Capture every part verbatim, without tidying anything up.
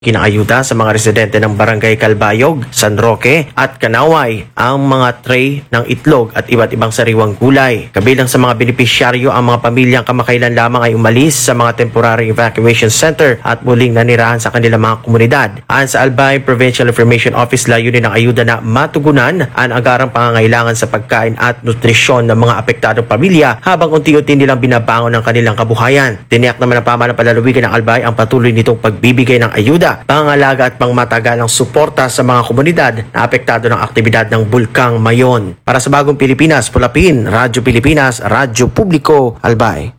Kinaayuda sa mga residente ng Barangay Calbayog, San Roque at Kanaway ang mga tray ng itlog at iba't ibang sariwang gulay. Kabilang sa mga benepisyaryo ang mga pamilyang kamakailan lamang ay umalis sa mga temporary evacuation center at muling nanirahan sa kanilang mga komunidad. Ayon sa Albay Provincial Information Office, layunin ng ayuda na matugunan ang agarang pangangailangan sa pagkain at nutrisyon ng mga apektadong pamilya habang unti-unti nilang binabangon ang kanilang kabuhayan. Tiniyak naman ng pamahalaan palalawigan ng Albay ang patuloy nitong pagbibigay ng ayuda, pangalaga at pangmatagalang suporta sa mga komunidad na apektado ng aktibidad ng Bulkang Mayon. Para sa Bagong Pilipinas, Pulapin, Radyo Pilipinas, Radyo Publiko, Albay.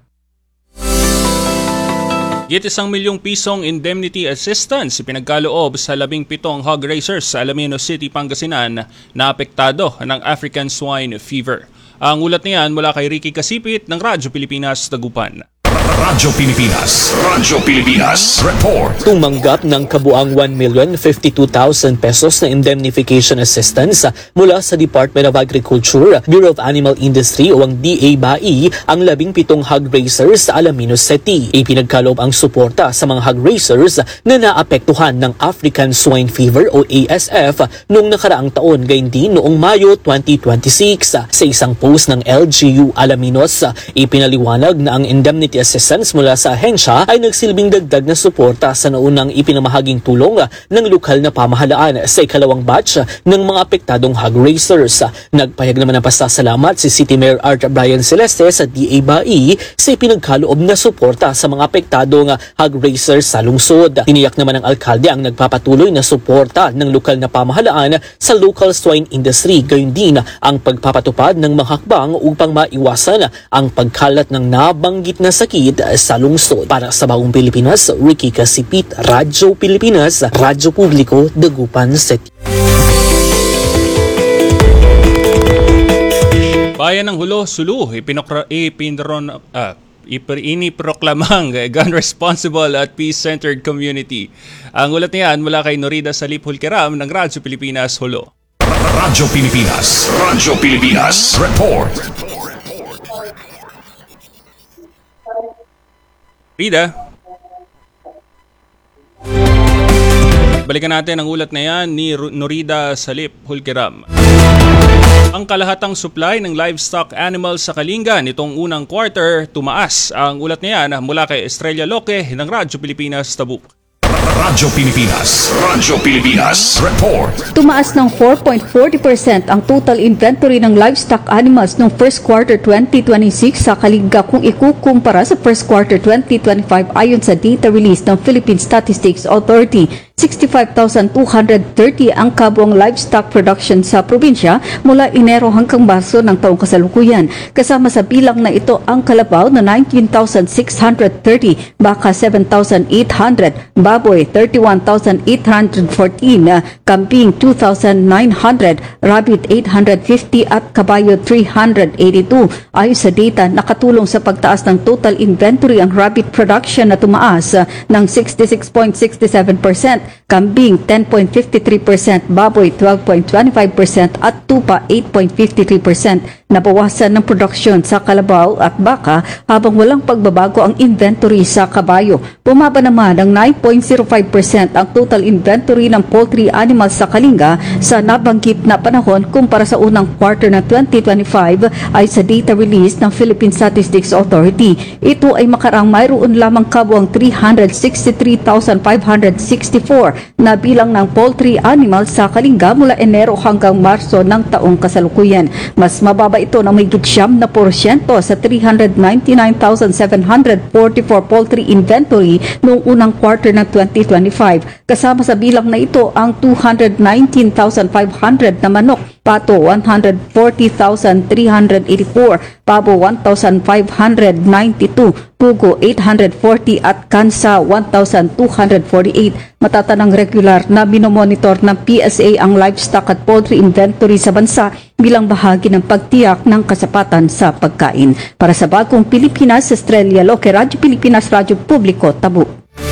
Git isang milyong pisong indemnity assistance ipinagkaloob sa labing pitong hog raisers sa Alaminos City, Pangasinan na apektado ng African Swine Fever. Ang ulat niyan mula kay Ricky Kasipit ng Radyo Pilipinas, Dagupan. Radyo Pilipinas, Radyo Pilipinas, report. Tumanggap ng kabuang one million fifty-two thousand pesos na indemnification assistance mula sa Department of Agriculture, Bureau of Animal Industry o ang D A B A I ang labing pitong hog raisers sa Alaminos City. Ipinagkaloob ang suporta sa mga hog raisers na naapektuhan ng African Swine Fever o A S F noong nakaraang taon, gayon din noong Mayo twenty twenty-six. Sa isang post ng L G U Alaminos, ipinaliwanag na ang indemnity assistance mula sa ahensya ay nagsilbing dagdag na suporta sa naunang ipinamahaging tulong ng lokal na pamahalaan sa ikalawang batch ng mga apektadong hog raisers. Nagpahayag naman ng pasasalamat si City Mayor Art Brian Celeste sa D A B A I sa ipinagkaloob na suporta sa mga apektadong hog raisers sa lungsod. Tiniyak naman ng alkalde ang nagpapatuloy na suporta ng lokal na pamahalaan sa local swine industry, gayon din ang pagpapatupad ng mga hakbang upang maiwasan ang pagkalat ng nabanggit na sakit sa lungsod. Para sa Bagong Pilipinas, Ricky Kasipit, Radyo Pilipinas, Radyo Publiko, Dagupan City. Bayan ng Hulo, Sulu, ipinokra, ipinron, ah, iniproklamang gun responsible at peace-centered community. Ang ulat niyan mula kay Norida Salip Hulkeram ng Radyo Pilipinas, Hulo. Radyo Pilipinas, Radyo Pilipinas, report. Rida. Balikan natin ang ulat na yan ni Norida Salip Hulkeram. Ang kalahatang supply ng livestock animals sa Kalinga nitong unang quarter tumaas. Ang ulat na yan mula kay Estrella Loque ng Radyo Pilipinas, Tabuk. Radyo Pilipinas, Radyo Pilipinas, report. Tumaas ng four point four zero percent ang total inventory ng livestock animals noong first quarter twenty twenty-six sa Kalinga kung ikukumpara sa first quarter twenty twenty-five ayon sa data release ng Philippine Statistics Authority. sixty-five thousand two hundred thirty ang kabuang livestock production sa probinsya mula Enero hanggang Marso ng taong kasalukuyan. Kasama sa bilang na ito ang kalabaw na nineteen thousand six hundred thirty, baka seven thousand eight hundred, baboy thirty-one thousand eight hundred fourteen, kambing two thousand nine hundred, rabbit eight hundred fifty at kabayo three hundred eighty-two. Ayon sa data, nakatulong sa pagtaas ng total inventory ang rabbit production na tumaas ng sixty-six point six seven percent, kambing ten point five three percent, baboy twelve point two five percent at tupa eight point five three percent. Nabawasan ng produksyon sa kalabaw at baka habang walang pagbabago ang inventory sa kabayo. Bumaba naman ng nine point zero five percent ang total inventory ng poultry animals sa Kalinga sa nabanggit na panahon kumpara sa unang quarter ng twenty twenty-five ay sa data release ng Philippine Statistics Authority. Ito ay makarang mayroon lamang kabuang three hundred sixty-three thousand five hundred sixty-four na bilang ng poultry animals sa Kalinga mula Enero hanggang Marso ng taong kasalukuyan. Mas mababa ito na may gitsyam na porsyento sa three hundred ninety-nine thousand seven hundred forty-four poultry inventory noong unang quarter ng twenty twenty-five. Kasama sa bilang na ito ang two hundred nineteen thousand five hundred na manok, pato one hundred forty thousand three hundred eighty-four, pabo one thousand five hundred ninety-two, pugo eight hundred forty at kansa one thousand two hundred forty-eight. Matatanang regular na minomonitor ng P S A ang livestock at poultry inventory sa bansa bilang bahagi ng pagtiyak ng kasapatan sa pagkain. Para sa Bagong Pilipinas, Estrella Loque, Radyo Pilipinas, Radyo Publiko, Tabu.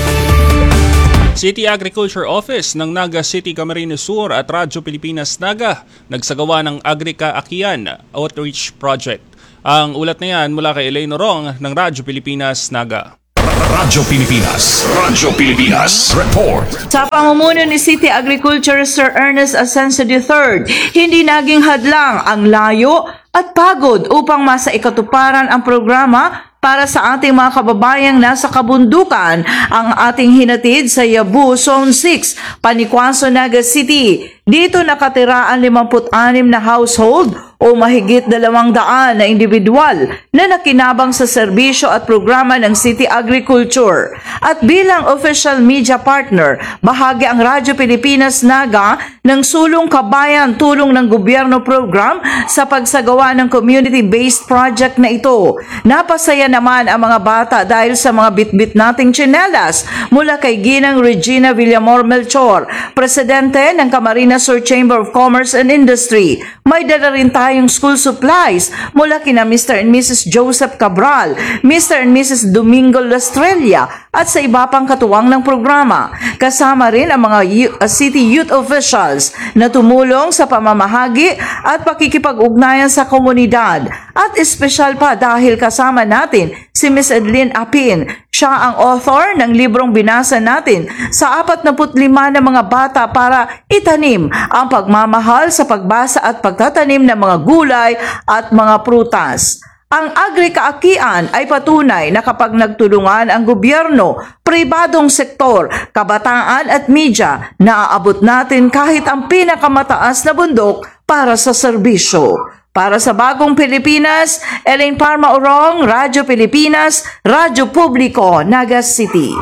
City Agriculture Office ng Naga City, Camarines Sur at Radyo Pilipinas Naga nagsagawa ng Agrica Akian Outreach Project. Ang ulat na yan mula kay Elaine Orong ng Radyo Pilipinas Naga. Radyo Pilipinas. Radyo Pilipinas. Report. Sa pamumuno ni City Agriculture Sir Ernest Asensio the third, hindi naging hadlang ang layo at pagod upang masa ikatuparan ang programa para sa ating mga kababayang nasa kabundukan ang ating hinatid sa Yabu Zone six, Panikwaso, Naga City. Dito nakatira ang limampu't-anim na household o mahigit dalawang daan na individual na nakinabang sa serbisyo at programa ng City Agriculture. At bilang official media partner, bahagi ang Radyo Pilipinas Naga ng Sulong Kabayan Tulong ng Gobyerno program sa pagsagawa ng community-based project na ito. Napasaya naman ang mga bata dahil sa mga bitbit nating tsinelas mula kay Ginang Regina Villamor Melchor, Presidente ng Camarines Sur Chamber of Commerce and Industry. May dala rin tayong school supplies mula kina Mister and Missus Joseph Cabral, Mister and Missus Domingo Lastrella at sa iba pang katuwang ng programa. Kasama rin ang mga y- uh, city youth officials na tumulong sa pamamahagi at pakikipag-ugnayan sa komunidad. At espesyal pa dahil kasama natin si Miss Edlyn Apin. Siya ang author ng librong binasa natin sa apatnapu't lima na mga bata para itanim ang pagmamahal sa pagbasa at pagtatanim ng mga gulay at mga prutas. Ang agri-kaakian ay patunay na kapag nagtulungan ang gobyerno, pribadong sektor, kabataan at media, naaabot natin kahit ang pinakamataas na bundok para sa serbisyo. Para sa Bagong Pilipinas, Elaine Parma Orong, Radyo Pilipinas, Radyo Publiko, Naga City.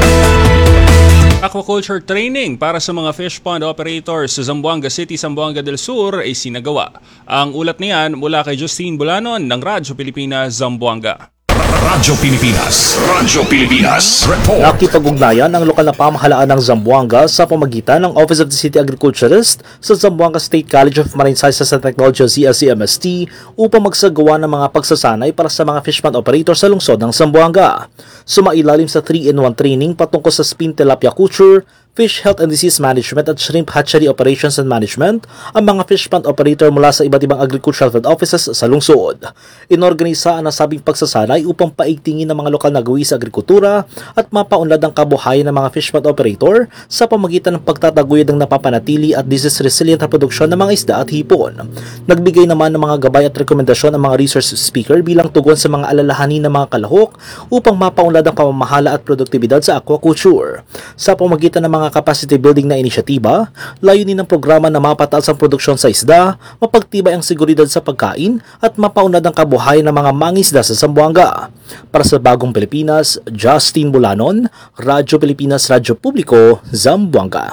Aquaculture training para sa mga fish pond operators sa Zamboanga City, Zamboanga del Sur ay sinagawa. Ang ulat niyan mula kay Justine Bulanon ng Radyo Pilipinas, Zamboanga. Radyo Pilipinas. Radyo Pilipinas. Report. Nakipag-ugnayan ang lokal na pamahalaan ng Zamboanga sa pamagitan ng Office of the City Agriculturist sa Zamboanga State College of Marine Sciences and Technology o Z S C M S T upang magsagawa ng mga pagsasanay para sa mga fish pond operator sa lungsod ng Zamboanga. Sumailalim sa three in one training patungkol sa spin tilapia culture, fish health and disease management at shrimp hatchery operations and management ang mga fish pond operator mula sa iba't ibang agricultural field offices sa lungsod. Inorganisa ang nasabing pagsasanay upang paigtingin ng mga lokal na gawi sa agrikultura at mapaunlad ang kabuhayan ng mga fish pond operator sa pamagitan ng pagtataguyod ng napapanatili at disease resilient na produksyon ng mga isda at hipon. Nagbigay naman ng mga gabay at rekomendasyon ang mga resource speaker bilang tugon sa mga alalahanin ng mga kalahok upang mapaunlad ang pamamahala at produktibidad sa aquaculture. Sa pamagitan ng mga capacity building na inisyatiba, layunin ng programa na mapataas ang produksyon sa isda, mapagtibay ang seguridad sa pagkain at mapaunlad ang kabuhayan ng mga mangisda sa Zamboanga. Para sa Bagong Pilipinas, Justine Bulanon, Radyo Pilipinas, Radyo Publiko, Zamboanga.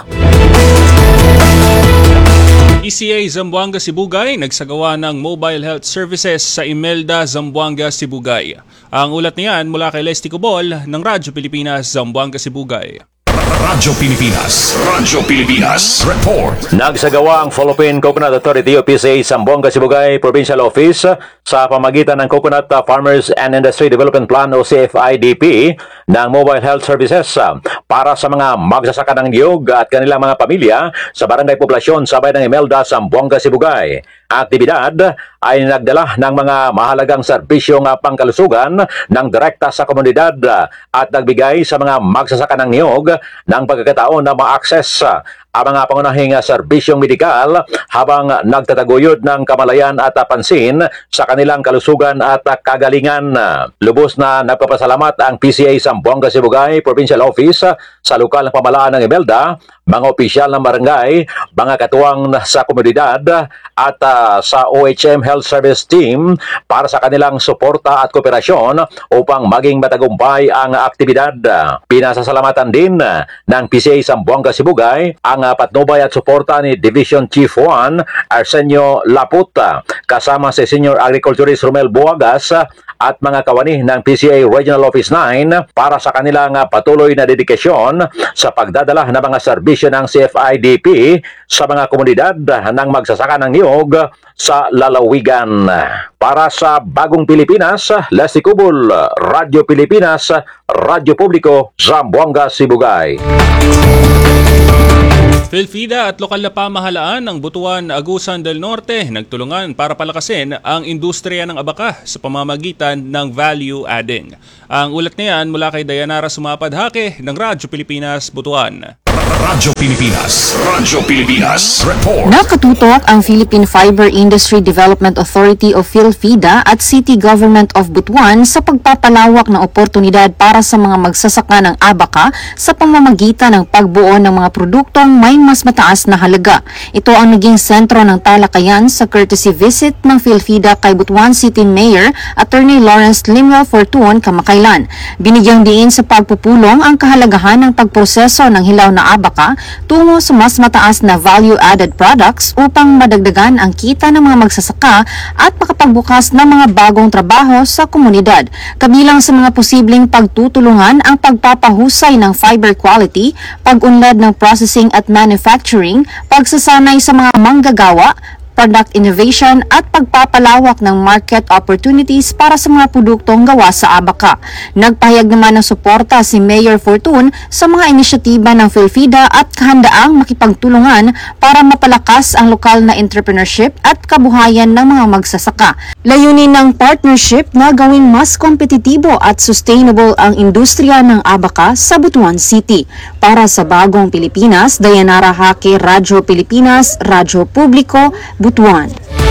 E C A Zamboanga Sibugay nagsagawa ng mobile health services sa Imelda, Zamboanga, Sibugay. Ang ulat niyan mula kay Leslie Cobol ng Radyo Pilipinas, Zamboanga, Sibugay. Radyo Pilipinas. Radyo Pilipinas. Report. Nagsagawa ang Philippine Coconut Authority o P C A Zamboanga Sibugay Provincial Office sa pamagitan ng Coconut Farmers and Industry Development Plan o C F I D P ng Mobile Health Services para sa mga magsasaka ng niyog at kanilang mga pamilya sa barangay poblasyon sa bayan ng Imelda, Zamboanga Sibugay. Aktibidad ay nagdala ng mga mahalagang serbisyong pangkalusugan ng direkta sa komunidad at nagbigay sa mga magsasaka ng niyog ng pagkakataon na ma-access ang mga pangunahing serbisyong medikal habang nagtataguyod ng kamalayan at pansin sa kanilang kalusugan at kagalingan. Lubos na nagpapasalamat ang P C A Zamboanga Sibugay Provincial Office sa lokal na pamahalaan ng Imelda, mga opisyal ng barangay, mga katuwang sa komunidad at uh, sa O H M Health Service Team para sa kanilang suporta at kooperasyon upang maging matagumpay ang aktibidad. Pinasasalamatan din ng P C A Zamboanga Sibugay ang patnubay at suporta ni Division Chief one Arsenio Laputa kasama si Senior Agriculturist Romel Buagas at mga kawani ng P C A Regional Office nine para sa kanilang patuloy na dedikasyon sa pagdadala ng mga serbisyo ng C F I D P sa mga komunidad ng magsasaka ng niyog sa lalawigan. Para sa Bagong Pilipinas, Leslie Cubul, Radyo Pilipinas, Radyo Publiko, Zamboanga, Sibugay. PhilFida at lokal na pamahalaan ng Butuan, Agusan del Norte nagtulungan para palakasin ang industriya ng abaka sa pamamagitan ng value adding. Ang ulat na yan mula kay Dayanara Sumapadhake ng Radyo Pilipinas, Butuan. Radyo Pilipinas. Radyo Pilipinas. Report. Nakatutok ang Philippine Fiber Industry Development Authority o PhilFida at City Government of Butuan sa pagpapalawak ng oportunidad para sa mga magsasaka ng abaka sa pamamagitan ng pagbuo ng mga produktong may mas mataas na halaga. Ito ang naging sentro ng talakayan sa courtesy visit ng PhilFida kay Butuan City Mayor Attorney Lawrence Limuel Fortun kamakailan. Binigyang diin sa pagpupulong ang kahalagahan ng pagproseso ng hilaw na abaka tungo sa mas mataas na value-added products upang madagdagan ang kita ng mga magsasaka at makapagbukas ng mga bagong trabaho sa komunidad. Kabilang sa mga posibleng pagtutulungan ang pagpapahusay ng fiber quality, pag-unlad ng processing at manufacturing, pagsasanay sa mga manggagawa, product innovation at pagpapalawak ng market opportunities para sa mga produktong gawa sa abaka. Nagpahayag naman ng suporta si Mayor Fortun sa mga inisyatiba ng PhilFida at kahandaang makipagtulungan para mapalakas ang lokal na entrepreneurship at kabuhayan ng mga magsasaka. Layunin ng partnership na gawing mas kompetitibo at sustainable ang industriya ng abaka sa Butuan City. Para sa Bagong Pilipinas, Dayanara Hake, Radyo Pilipinas, Radyo Publiko, Butuan.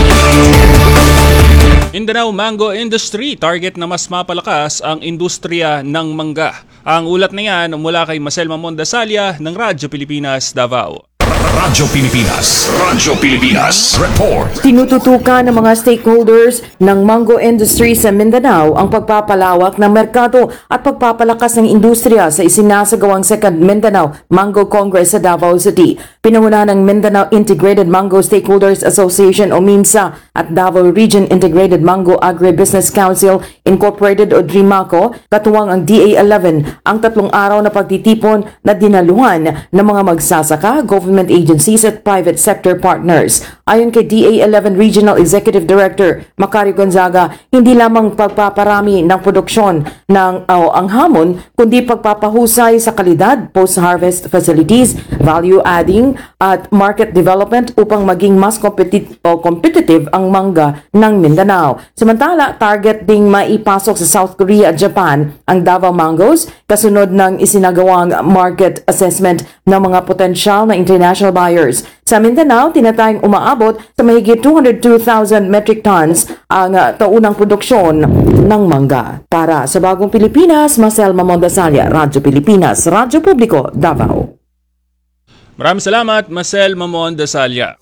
Mindanao Mango Industry, target na mas mapalakas ang industriya ng mangga. Ang ulat na yan mula kay Maselma Mondasalia ng Radyo Pilipinas, Davao. Radyo Pilipinas. Radyo Pilipinas. Report. Tinututukan ng mga stakeholders ng mango industry sa Mindanao ang pagpapalawak ng merkado at pagpapalakas ng industriya sa isinasagawang second Mindanao Mango Congress sa Davao City. Pinangunahan ng Mindanao Integrated Mango Stakeholders Association o MIMSA at Davao Region Integrated Mango Agribusiness Council Incorporated o DRIMACO, katuwang ang D A eleven ang tatlong araw na pagtitipon na dinaluhan ng mga magsasaka, government agencies at private sector partners. Ayon kay D A eleven Regional Executive Director Macario Gonzaga, hindi lamang pagpaparami ng produksyon ng o ang hamon, kundi pagpapahusay sa kalidad, post-harvest facilities, value adding at market development upang maging mas competit- o competitive ang mangga ng Mindanao. Samantala, target ding maipasok sa South Korea at Japan ang Davao Mangoes kasunod ng isinagawang market assessment ng mga potensyal na international buyers. Sa Mindanao, tinatayang umaabot sa mahigit two hundred two thousand metric tons ang uh, taunang produksyon ng mangga. Para sa Bagong Pilipinas, Maselma Mondasalia, Radyo Pilipinas, Radyo Publiko, Davao. Maraming salamat, Maselma Mondasalia.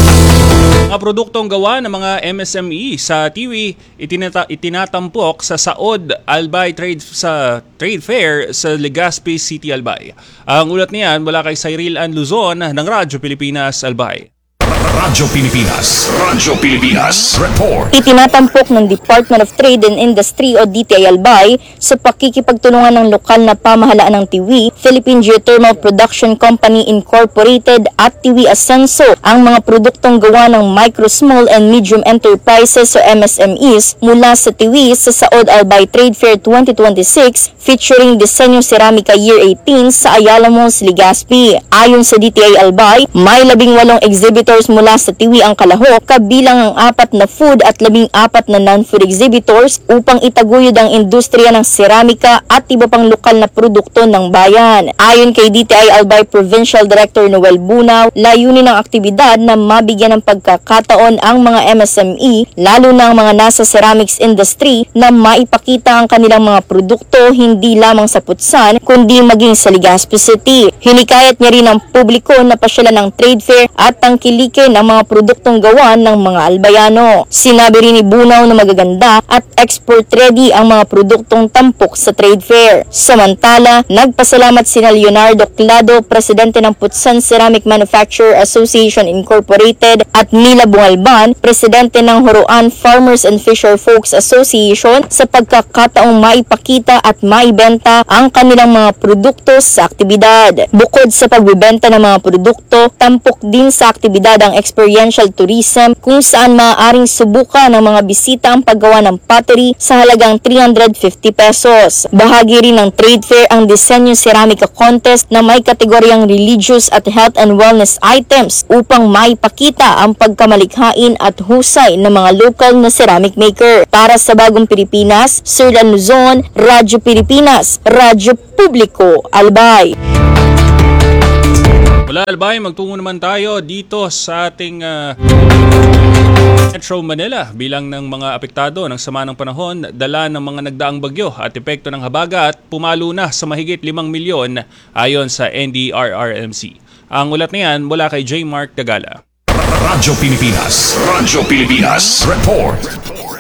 Mga produktong gawa ng mga M S M E sa Tiwi itinata- itinatampok sa Saod Albay Trade sa Trade Fair sa Legazpi City, Albay. Ang ulat niyan mula kay Cyril Ann Luzon ng Radyo Pilipinas, Albay. Radyo Pilipinas. Radyo Pilipinas. Report. Itinatampok ng Department of Trade and Industry o D T I Albay sa pakikipagtulungan ng lokal na pamahalaan ng Tiwi, Philippine Geothermal Production Company Incorporated at Tiwi Ascenso ang mga produktong gawa ng Micro, Small and Medium Enterprises o M S M Es mula sa Tiwi sa Saod Albay Trade Fair twenty twenty-six featuring Disenyo Ceramika Year eighteen sa Ayala Malls, Legazpi. Ayon sa D T I Albay, may labing walong exhibitors mula sa Tiwi ang kalahok, kabilang ang apat na food at labing apat na non-food exhibitors upang itaguyod ang industriya ng seramika at iba pang lokal na produkto ng bayan. Ayon kay D T I Albay Provincial Director Noel Bunaw, layunin ng aktibidad na mabigyan ng pagkakataon ang mga M S M E, lalo na ang mga nasa ceramics industry, na maipakita ang kanilang mga produkto hindi lamang sa Putsan, kundi maging sa Legazpi City. Hinikayat niya rin ang publiko na pasyalan ng trade fair at tangkilikin ang mga produktong gawa ng mga Albayano. Sinabi rin ni Bunaw na magaganda at export ready ang mga produktong tampok sa trade fair. Samantala, nagpasalamat sina Leonardo Clado, presidente ng Putsan Ceramic Manufacturer Association Incorporated, at Mila Bungalban, presidente ng Horoan Farmers and Fisher Folks Association, sa pagkakataong maipakita at maibenta ang kanilang mga produkto sa aktibidad. Bukod sa pagbibenta ng mga produkto, tampok din sa aktibidad ang experiential tourism kung saan maaaring subukan ng mga bisita ang paggawa ng pottery sa halagang three hundred fifty pesos. Bahagi rin ng trade fair ang disenyo ceramika contest na may kategoryang religious at health and wellness items upang maipakita ang pagkamalikhain at husay ng mga local na ceramic maker. Para sa Bagong Pilipinas, Sir Dan Luzon, Radyo Pilipinas, Radyo Publiko, Albay. Mula Albay, magtungo naman tayo dito sa ating uh, Metro Manila bilang ng mga apektado ng sama ng panahon, dala ng mga nagdaang bagyo at epekto ng habagat, pumalo na sa mahigit limang milyon ayon sa N D R R M C. Ang ulat na yan mula kay J. Mark Dagala. Radyo Pilipinas. Radyo Pilipinas. Report.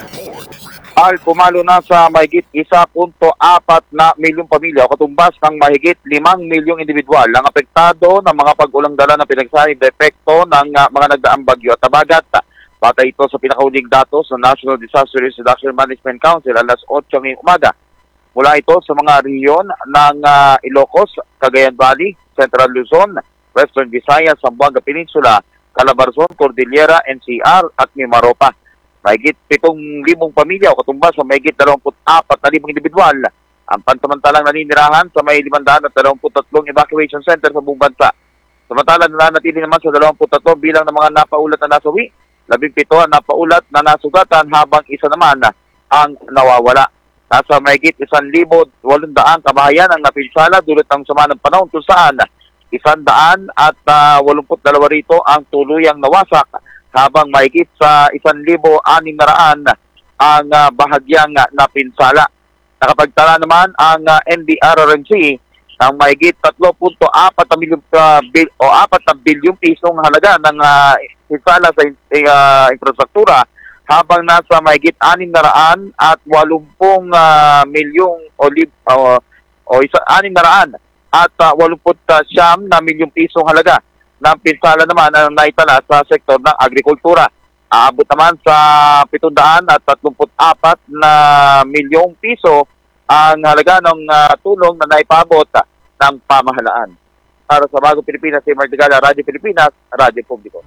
Al, pumalo na sa mahigit one point four na milyong pamilya o katumbas ng mahigit limang milyong individual ang apektado ng mga pag-ulang dala na pinagsahin na epekto ng uh, mga nagdaang bagyo at habagat. Batay ito sa pinakahuling datos ng National Disaster Risk Reduction Management Council alas eight ngayong umaga. Mula ito sa mga rehiyon ng uh, Ilocos, Cagayan Valley, Central Luzon, Western Visayas, Zamboanga Peninsula, Calabarzon, Cordillera, N C R at Mimaropa. Mahigit pitong libong pamilya o katumbas sa mahigit dalawampu't apat na libong individual ang pansamantalang naninirahan sa may limandaan at dalawampu't tatlong evacuation center sa buong bansa. Samantala, nananatili naman sa dalawampu't tatlo bilang ng mga napaulat na nasawi, labing pito ang napaulat na nasugatan habang isa naman ang nawawala. Nasa mahigit isang libo walong daang kabahayan ang napinsala dulot ng sama ng panahon kung saan isang daan at uh, walumput dalawa rito ang tuluyang nawasak habang mahigit sa isang libo anim na raan ang uh, bahagyang uh, napinsala. Nakapagtala naman ang uh, N D R R M C ng mahigit three point four na milyong uh, bil, o apat na bilyong pisong halaga ng uh, pinsala sa uh, infrastruktura habang nasa mahigit anim na raan at walumpung uh, milyong o, lib, uh, o isa, anim na raan at uh, walumput uh, siyam na milyong pisong halaga ng pinsala naman ang naitala sa sektor ng agrikultura. Aabot naman sa pitundaan at tatlumput apat na milyong piso ang halaga ng uh, tulong na naipabot uh, ng pamahalaan. Para sa Bagong Pilipinas, si Mark Dagala, Radyo Pilipinas, Radyo Publiko.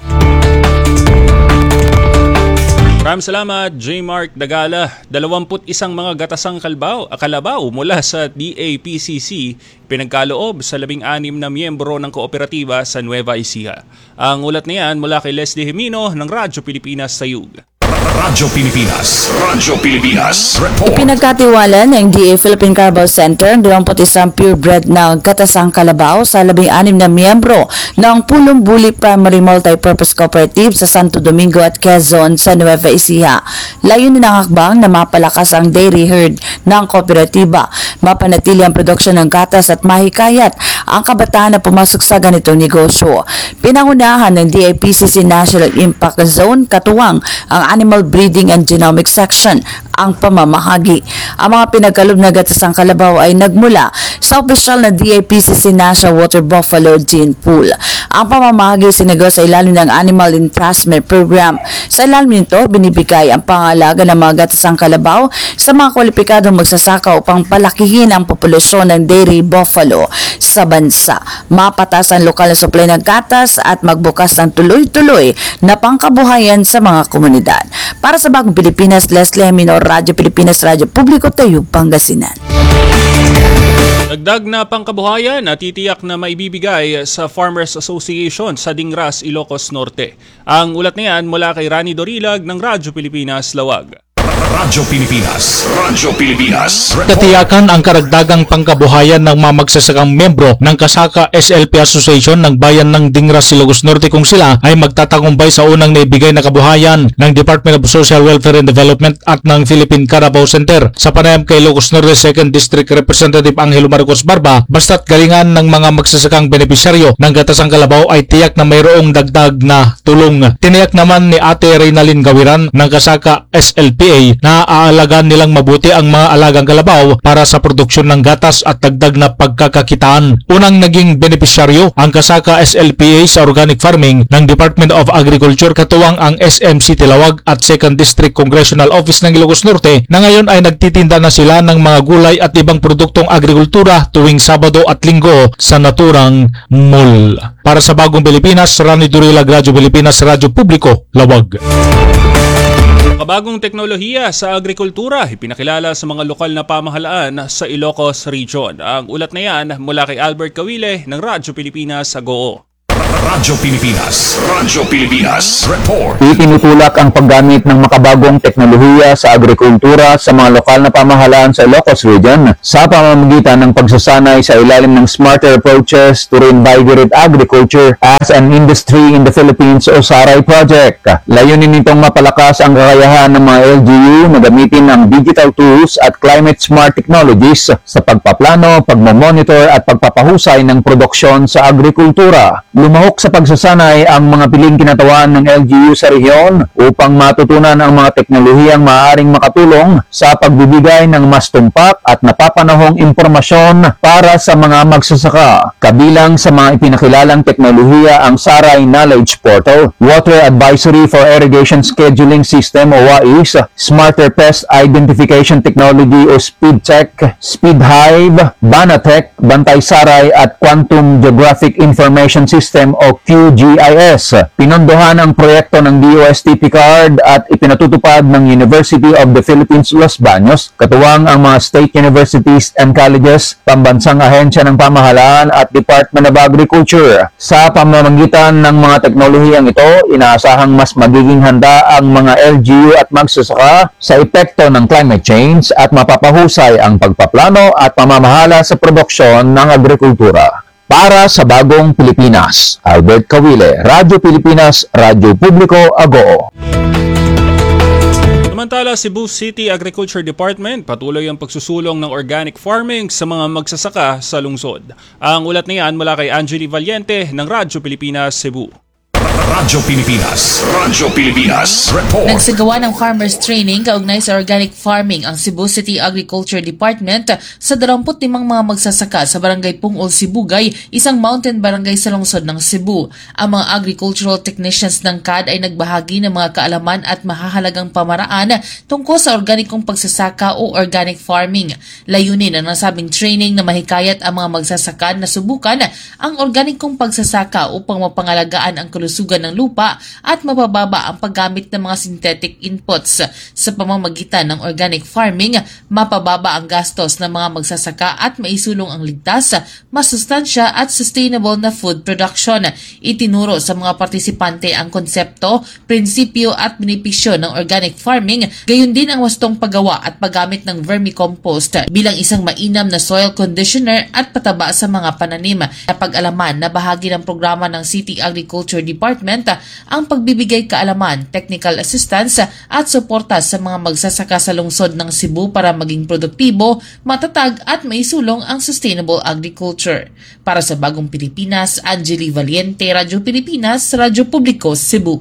Maraming salamat, J. Mark Dagala. Dalawamput isang mga gatasang kalbaw, kalabaw mula sa D A P C C pinagkaloob sa labing anim na miyembro ng kooperatiba sa Nueva Ecija. Ang ulat na yan mula kay Leslie Jimino ng Radyo Pilipinas Sayug. Radyo Pilipinas. Radyo Pilipinas. Report. Ipinagkatiwala ng D A Philippine Carabao Center ang dalawampu't isang purebred na gatasang kalabaw sa labing anim na miyembro ng Pulong Buli Primary Multipurpose Cooperative sa Santo Domingo at Quezon sa Nueva Ecija. Layunin ng hakbang na mapalakas ang dairy herd ng kooperatiba, mapanatili ang produksyon ng gatas at mahikayat ang kabataan na pumasok sa ganitong negosyo. Pinangunahan ng D A P C C National Impact Zone katuwang ang Animal Breeding and Genomic Section ang pamamahagi. Ang mga pinagkalob na gatasang kalabaw ay nagmula sa opisyal na D A P C C National Water Buffalo Gene Pool. Ang pamamahagi sinago sa ilalim ng Animal Entrustment Program. Sa ilalim nito, binibigay ang pangalaga ng mga gatasang kalabaw sa mga kwalipikadong magsasaka upang palakihin ang populasyon ng dairy buffalo sa bansa, mapatas ang lokal na supply ng gatas at magbukas ng tuloy-tuloy na pangkabuhayan sa mga komunidad. Para sa Bagong Pilipinas, Leslie Minor, Radyo Pilipinas, Radyo Publiko, Tayug, Pangasinan. Dagdag na pangkabuhayan at titiyak na maibibigay sa Farmers Association sa Dingras, Ilocos Norte. Ang ulat na yan mula kay Rani Dorilag ng Radyo Pilipinas, Lawag. Radyo Pilipinas. Radyo Pilipinas. Tatiyakan ang karagdagang pangkabuhayan ng mga magsasakang membro ng Kasaka S L P Association ng Bayan ng Dingras, Ilocos Norte kung sila ay magtatagumpay sa unang naibigay na kabuhayan ng Department of Social Welfare and Development at ng Philippine Carabao Center. Sa panayam kay Ilocos Norte second District Representative Angelo Marcos Barba, basta't galingan ng mga magsasakang benepisyaryo ng gatasang kalabaw ay tiyak na mayroong dagdag na tulong. Tiniyak naman ni Ate Reynalyn Gawiran ng Kasaka S L P A patuloy na aalagaan nilang mabuti ang mga alagang kalabaw para sa produksyon ng gatas at dagdag na pagkakakitaan. Unang naging benepisyaryo ang Kasaka S L P A sa organic farming ng Department of Agriculture, katuwang ang S M C Tilawag at second District Congressional Office ng Ilocos Norte, na ngayon ay nagtitinda na sila ng mga gulay at ibang produktong agrikultura tuwing Sabado at Linggo sa naturang mall. Para sa Bagong Pilipinas, Rani Durilag, Radyo Pilipinas, Radyo Publiko, Lawag. Kabagong teknolohiya sa agrikultura ipinakilala sa mga lokal na pamahalaan sa Ilocos Region. Ang ulat na yan mula kay Albert Kawile ng Radyo Pilipinas sa Goo. Radyo Pilipinas. Radyo Pilipinas. Report. Itinutulak ang paggamit ng makabagong teknolohiya sa agrikultura sa mga lokal na pamahalaan sa Ilocos Region sa pamamagitan ng pagsasanay sa ilalim ng Smarter Approaches to Reinvigorate Agriculture as an Industry in the Philippines o SARAI Project. Layunin nitong mapalakas ang kakayahan ng mga L G U na gamitin ang digital tools at climate smart technologies sa pagpaplano, pagmamonitor at pagpapahusay ng produksyon sa agrikultura. Lumahok sa pagsasanay ang mga piling kinatawan ng L G U sa rehiyon upang matutunan ang mga teknolohiyang maaaring makatulong sa pagbibigay ng mas tumpak at napapanahong impormasyon para sa mga magsasaka. Kabilang sa mga ipinakilalang teknolohiya ang SARAI Knowledge Portal, Water Advisory for Irrigation Scheduling System o WAIS, Smarter Pest Identification Technology o SpeedTech, SpeedHive, Banatech, Bantay SARAI at Quantum Geographic Information System o Q G I S. Pinondohan ang proyekto ng D O S T P CARD at ipinatutupad ng University of the Philippines Los Baños, katuwang ang mga state universities and colleges, pambansang ahensya ng pamahalaan at Department of Agriculture. Sa pamamagitan ng mga teknolohiyang ito, inaasahang mas magiging handa ang mga L G U at magsasaka sa epekto ng climate change at mapapahusay ang pagpaplano at pamamahala sa produksyon ng agrikultura. Para sa Bagong Pilipinas, Albert Kawile, Radyo Pilipinas, Radyo Publiko, Agoo. Samantala, Cebu City Agriculture Department patuloy ang pagsusulong ng organic farming sa mga magsasaka sa lungsod. Ang ulat na yan mula kay Angeli Valiente ng Radyo Pilipinas, Cebu. Radyo Pilipinas. Radyo Pilipinas. Report. Nagsagawa ng farmers training kaugnay sa organic farming ang Cebu City Agriculture Department sa dalawampu't limang mga magsasaka sa Barangay Pungol, Sibugay, isang mountain barangay sa lungsod ng Cebu. Ang mga agricultural technicians ng C A D ay nagbahagi ng mga kaalaman at mahahalagang pamaraan tungkol sa organikong pagsasaka o organic farming. Layunin ang nasabing training na mahikayat ang mga magsasaka na subukan ang organikong pagsasaka upang mapangalagaan ang kalusugan ng lupa at mabababa ang paggamit ng mga synthetic inputs. Sa pamamagitan ng organic farming, mapababa ang gastos ng mga magsasaka at maisulong ang ligtas, masustansya at sustainable na food production. Itinuro sa mga partisipante ang konsepto, prinsipyo at benepisyo ng organic farming, gayon din ang wastong paggawa at paggamit ng vermicompost bilang isang mainam na soil conditioner at pataba sa mga pananim. Napag-alaman na bahagi ng programa ng City Agriculture Department ang pagbibigay kaalaman, technical assistance at suporta sa mga magsasaka sa lungsod ng Cebu para maging produktibo, matatag at maisulong ang sustainable agriculture. Para sa Bagong Pilipinas, Angeli Valiente, Radyo Pilipinas, Radyo Publiko, Cebu.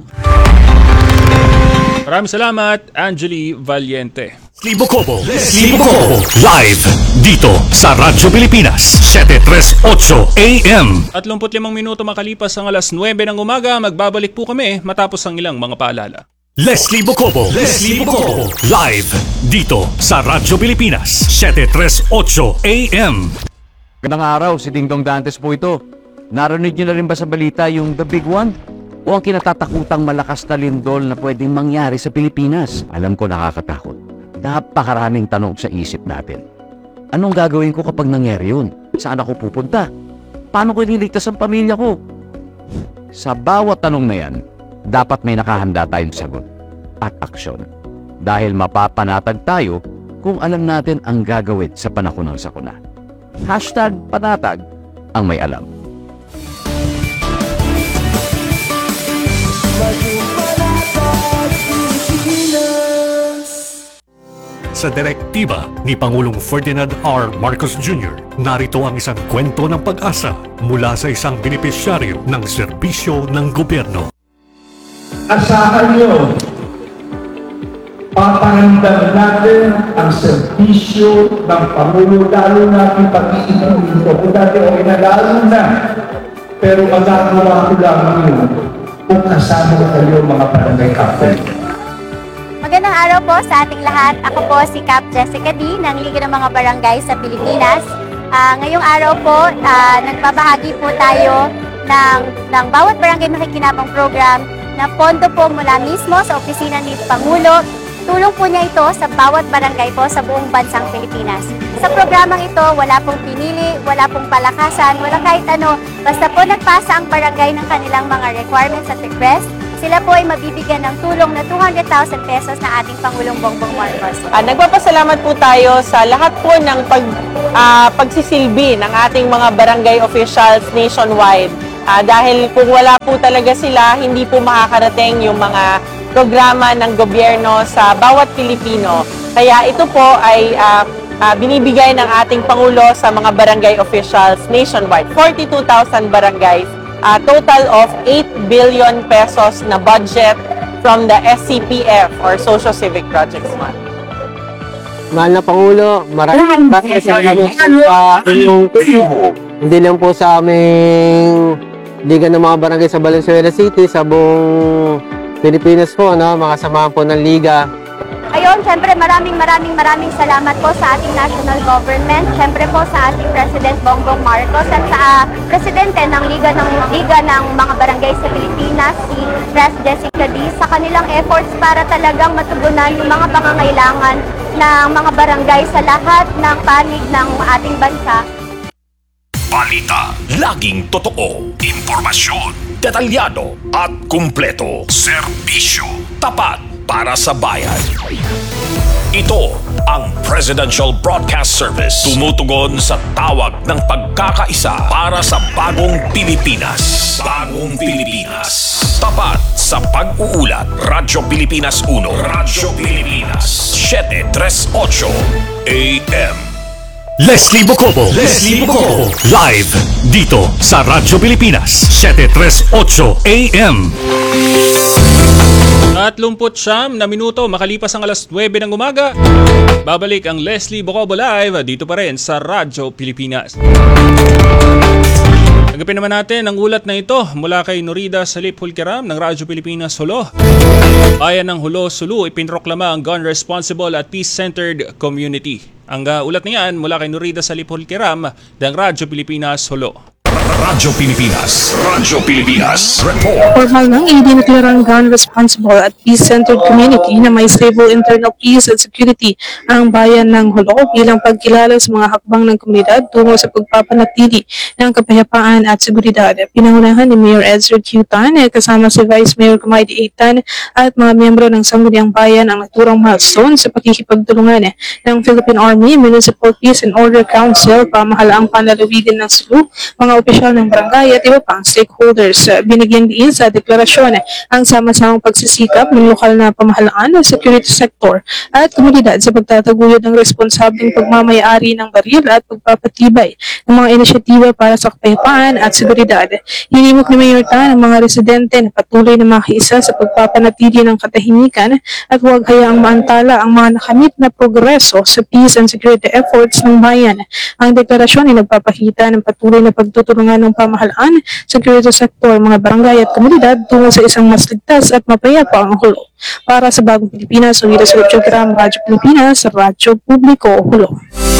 Maraming salamat, Angeli Valiente. Libo Kobo. Libo Kobo. Live dito sa Radyo Pilipinas. seven thirty-eight A M. At thirty-five minuto makalipas ang alas nuwebe ng umaga, magbabalik po kami matapos ang ilang mga paalala. Leslie Bocobo. Leslie Bocobo. Live dito sa Radyo Pilipinas. seven thirty-eight A M. Magandang araw, si Dingdong Dantes po ito. Narinig niyo na rin ba sa balita yung The Big One? O ang kinatatakutang malakas na lindol na pwedeng mangyari sa Pilipinas? Alam ko nakakatakot. Napakaraming tanong sa isip natin. Anong gagawin ko kapag nangyari yun? Saan ako pupunta? Paano ko ililigtas ang pamilya ko? Sa bawat tanong na yan, dapat may nakahanda tayong sagot at aksyon. Dahil mapapanatag tayo kung alam natin ang gagawin sa panahon ng sakuna. Hashtag panatag ang may alam. Sa direktiba ni Pangulong Ferdinand R. Marcos Junior, narito ang isang kwento ng pag-asa mula sa isang benepisyaryo ng serbisyo ng gobyerno. Asahan nyo paparamdam natin ang serbisyo ng Pangulo, lalo natin pag-iibig dito. Kung dati okay na, lalo na. Pero magagawa ko lang yun kung kasama ko kayo mga barangay captain. Magandang araw po sa ating lahat. Ako po si Cap Jessica D. ng Liga ng mga Barangay sa Pilipinas. Uh, ngayong araw po, uh, nagbabahagi po tayo ng, ng bawat barangay makikinabang program na pondo po mula mismo sa opisina ni Pangulo. Tulong po niya ito sa bawat barangay po sa buong bansang Pilipinas. Sa programang ito, wala pong pinili, wala pong palakasan, wala kahit ano. Basta po nagpasa ang barangay ng kanilang mga requirements at request, sila po ay mabibigyan ng tulong na two hundred thousand pesos na ating Pangulong Bongbong Marcos. Uh, nagpapasalamat po tayo sa lahat po ng pag, uh, pagsisilbi ng ating mga barangay officials nationwide. Uh, dahil kung wala po talaga sila, hindi po makakarating yung mga programa ng gobyerno sa bawat Pilipino. Kaya ito po ay uh, uh, binibigay ng ating Pangulo sa mga barangay officials nationwide. forty-two thousand barangays, uh, total of eight billion pesos na budget from the S C P F or Social Civic Projects Fund. Mahal na Pangulo, maraming maraming salamat sa inyong tulong. Hindi lang po sa aming Liga ng mga Barangay sa Valenzuela City, sa buong Pilipinas po, no? Mga samahan po ng Liga. Ayun, syempre maraming maraming maraming salamat po sa ating national government, syempre po sa ating President Bongbong Marcos at sa uh, Presidente ng Liga ng Liga ng mga Barangay sa Pilipinas, si Pres Jessica D, sa kanilang efforts para talagang matugunan yung mga pangangailangan ng mga barangay sa lahat ng panig ng ating bansa. Balita, laging totoo, impormasyon, detalyado at kumpleto. Serbisyo, tapat para sa bayan. Ito ang Presidential Broadcast Service. Tumutugon sa tawag ng pagkakaisa para sa bagong Pilipinas. Bagong Pilipinas. Tapat sa pag-uulat. Radyo Pilipinas uno. Radyo Pilipinas seven thirty-eight A M. Leslie Bocobo. Leslie Bocobo. Live dito sa Radyo Pilipinas seven thirty-eight A M. At lumpot siyam na minuto makalipas ang alas nuwebe ng umaga. Babalik ang Leslie Bocobo Live dito pa rin sa Radyo Pilipinas. Tanggapin naman natin ang ulat na ito mula kay Norida Salip Hulkeram ng Radyo Pilipinas Hulo. Bayan ng Hulo, Sulu ipinroklama ang gun-responsible at peace-centered community. Ang uh, ulat niyan mula kay Norida Salip Hulkeram ng Radyo Pilipinas Hulo. Radyo Pilipinas. Radyo Pilipinas. Report. Formal nang idineklarang gun-responsible at peace-centered community na may stable internal peace at security ang bayan ng Hulo bilang pagkilala sa mga hakbang ng komunidad tungo sa pagpapanatili ng kapayapaan at seguridad. Pinangunahan ni Mayor Ezra Q. Tan kasama si Vice Mayor Kumaidi A. Tan at mga miyembro ng Sangguniang Bayan ang naturang milestone sa pakikipagtulungan ng Philippine Army, Municipal Peace and Order Council, pamahalaang panlalawigan ng Sulu, mga opisyal ng barangay at iba pang stakeholders. Binigyan din sa deklarasyon ang sama-samang pagsisikap ng lokal na pamahalaan, security sector at komunidad sa pagtataguyod ng responsableng pagmamayari ng baril at pagpapatibay ng mga inisyatiba para sa kapayapaan at seguridad. Hinimok ni Mayor Tan ang mga residente na patuloy na makiisa sa pagpapanatili ng katahimikan at huwag hayaang maantala ang mga nakamit na progreso sa peace and security efforts ng bayan. Ang deklarasyon ay nagpapakita ng patuloy na pagtutulungan ng pamahalaan, security sector, mga barangay at komunidad tungo sa isang mas ligtas at mapayapa ang Hulo. Para sa Bagong Pilipinas, Norida Salip Hulkeram, Radyo Pilipinas, Radyo Publiko, Hulo.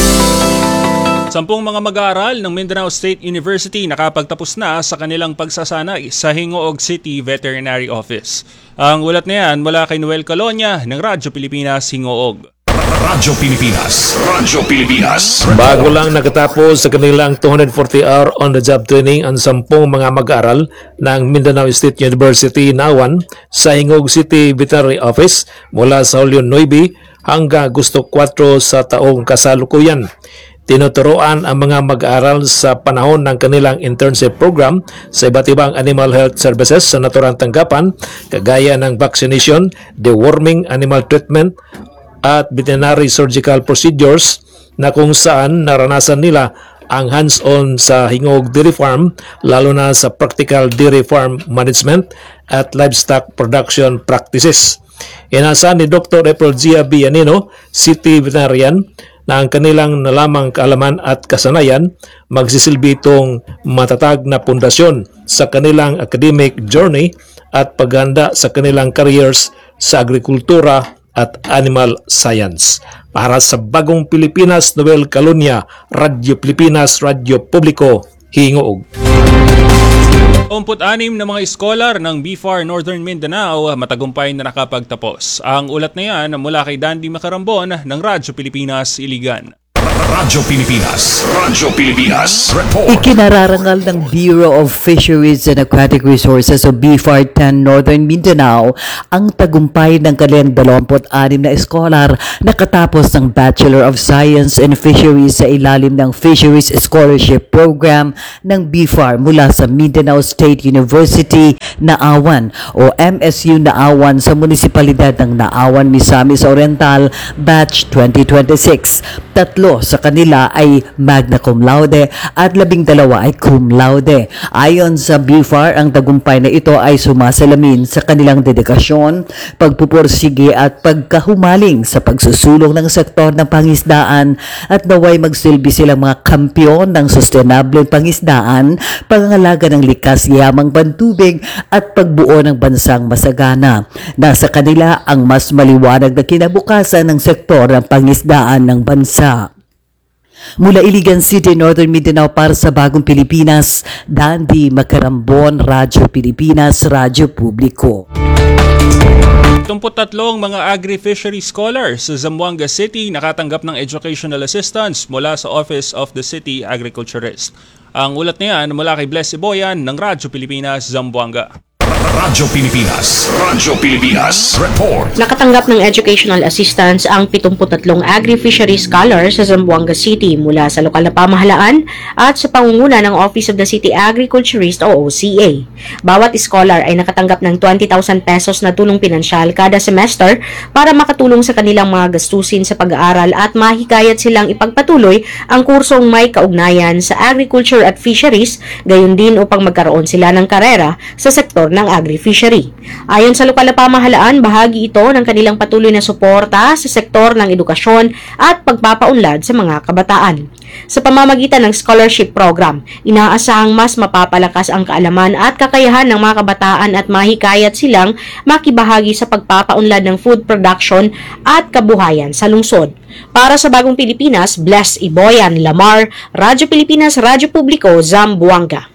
Sampung mga mag-aaral ng Mindanao State University nakapagtapos na sa kanilang pagsasanay sa Hingoog City Veterinary Office. Ang ulat na yan mula kay Noel Calonia ng Radyo Pilipinas, Hingoog. Radyo Pilipinas. Radyo Pilipinas. Bago lang nakatapos sa kanilang two hundred forty hour on-the-job training ang sampung mga mag-aral ng Mindanao State University Nawan sa Hingoog City Veterinary Office mula sa Hulyo nine hanggang Agosto four sa taong kasalukuyan. Tinuturoan ang mga mag-aaral sa panahon ng kanilang internship program sa iba't ibang animal health services sa naturang tanggapan, kagaya ng vaccination, deworming, animal treatment, at veterinary surgical procedures na kung saan naranasan nila ang hands-on sa Hingoog Dairy Farm, lalo na sa practical dairy farm management at livestock production practices. Inaasahan ni Doctor April Gia Bianino, City Veterinarian, na ang kanilang nalamang kaalaman at kasanayan magsisilbi itong matatag na pundasyon sa kanilang academic journey at paghanda sa kanilang careers sa agrikultura at animal science. Para sa Bagong Pilipinas, Noel Calunya, Radyo Pilipinas, Radyo Publiko, Hingoog. Umput-anim na mga scholar ng B F A R Northern Mindanao matagumpay na nakapagtapos. Ang ulat na yan mula kay Dandy Macarambon ng Radyo Pilipinas, Iligan. Radyo Pilipinas, Radyo Pilipinas, Report. Ikinararangal ng Bureau of Fisheries and Aquatic Resources o B F A R ten Northern Mindanao ang tagumpay ng kanilang dalawampu't-anim na eskolar na katapos ng Bachelor of Science in Fisheries sa ilalim ng Fisheries Scholarship Program ng B F A R mula sa Mindanao State University, Naawan o M S U Naawan sa munisipalidad ng Naawan, Misamis Oriental, Batch twenty twenty-six. Tatlo sa kanila ay magna cum laude at labing dalawa ay cum laude. Ayon sa B F A R, ang tagumpay na ito ay sumasalamin sa kanilang dedikasyon, pagpupursige at pagkahumaling sa pagsusulong ng sektor ng pangisdaan at naway magsilbi silang mga kampyon ng sustainable pangisdaan, pangangalaga ng likas yamang pantubig at pagbuo ng bansang masagana. Nasa kanila ang mas maliwanag na kinabukasan ng sektor ng pangisdaan ng bansa. Mula Iligan City, Northern Mindanao para sa Bagong Pilipinas, Dandy Macarambon, Radyo Pilipinas, Radyo Publiko. Tumput-tatlong mga agri-fishery scholars sa Zamboanga City nakatanggap ng educational assistance mula sa Office of the City Agriculturist. Ang ulat na yan mula kay Bless Iboyan ng Radyo Pilipinas, Zamboanga. Radyo Pilipinas, Radyo Pilipinas, Report. Nakatanggap ng educational assistance ang pitungputatlong agri-fishery scholars sa Zamboanga City mula sa lokal na pamahalaan at sa pangunguna ng Office of the City Agriculturist o O C A. Bawat scholar ay nakatanggap ng twenty thousand pesos na tulong pinansyal kada semester para makatulong sa kanilang mga gastusin sa pag-aaral at mahikayat silang ipagpatuloy ang kursong may kaugnayan sa agriculture at fisheries, gayon din upang magkaroon sila ng karera sa sektor ng agri-fishery. Ayon sa lokal na pamahalaan, bahagi ito ng kanilang patuloy na suporta sa sektor ng edukasyon at pagpapaunlad sa mga kabataan. Sa pamamagitan ng scholarship program, inaasahang mas mapapalakas ang kaalaman at kakayahan ng mga kabataan at mahikayat silang makibahagi sa pagpapaunlad ng food production at kabuhayan sa lungsod. Para sa Bagong Pilipinas, Bless Iboyan, Lamar, Radyo Pilipinas, Radyo Publiko, Zamboanga.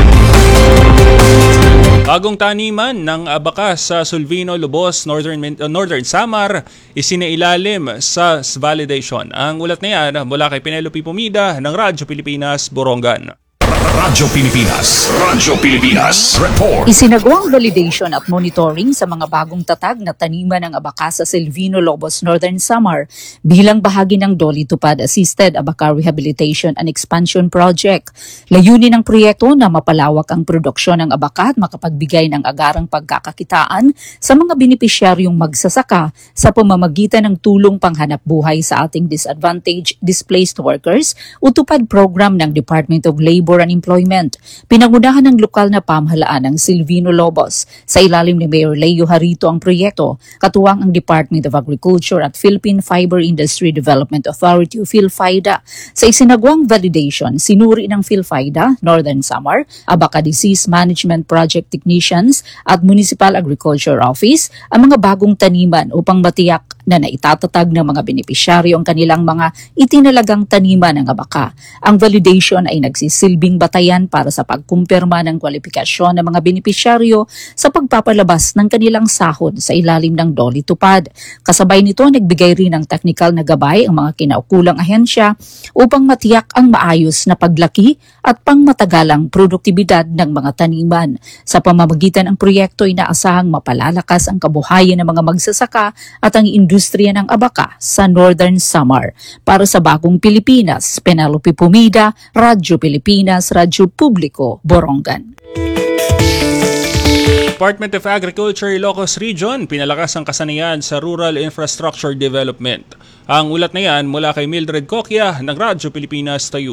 Bagong taniman ng abaka sa Sulvino, Lubos, Northern, uh, Northern Samar isinailalim sa validation. Ang ulat na yan mula kay Penelope Pumida ng Radyo Pilipinas, Borongan. Radyo Pilipinas, Radyo Pilipinas, Report. Isinagawang validation at monitoring sa mga bagong tatag na taniman ng abaka sa Silvino, Lobos, Northern Samar bilang bahagi ng Dolly Tupad Assisted Abaka Rehabilitation and Expansion Project. Layunin ng proyekto na mapalawak ang produksyon ng abaka at makapagbigay ng agarang pagkakakitaan sa mga benepisyaryong magsasaka sa pamamagitan ng tulong panghanap buhay sa ating disadvantaged displaced workers, utupad program ng Department of Labor and Employment. Pinangunahan ng lokal na pamahalaan ng Silvino, Lobos. Sa ilalim ni Mayor Leo Harito ang proyekto, katuwang ang Department of Agriculture at Philippine Fiber Industry Development Authority o PhilFIDA. Sa isinagawang validation, sinuri ng PhilFIDA, Northern Samar, Abaka Disease Management Project Technicians at Municipal Agriculture Office ang mga bagong taniman upang matiyak na naitatatag ng mga benepisyaryo ang kanilang mga itinalagang taniman ng abaka. Ang validation ay nagsisilbing batayan para sa pagkumpirma ng kwalifikasyon ng mga benepisyaryo sa pagpapalabas ng kanilang sahod sa ilalim ng Dolly Tupad. Kasabay nito, nagbigay rin ng technical na gabay ang mga kinaukulang ahensya upang matiyak ang maayos na paglaki at pangmatagalang produktibidad ng mga taniman. Sa pamamagitan ng proyekto, inaasahang mapalalakas ang kabuhayan ng mga magsasaka at ang industriya ng abaka sa Northern Samar. Para sa Bagong Pilipinas, Penelope Pumida, Radyo Pilipinas, Radyo Publiko, Borongan. Department of Agriculture, Ilocos Region, pinalakas ang kasanayan sa rural infrastructure development. Ang ulat na yan mula kay Mildred Coquia ng Radyo Pilipinas, Tayug.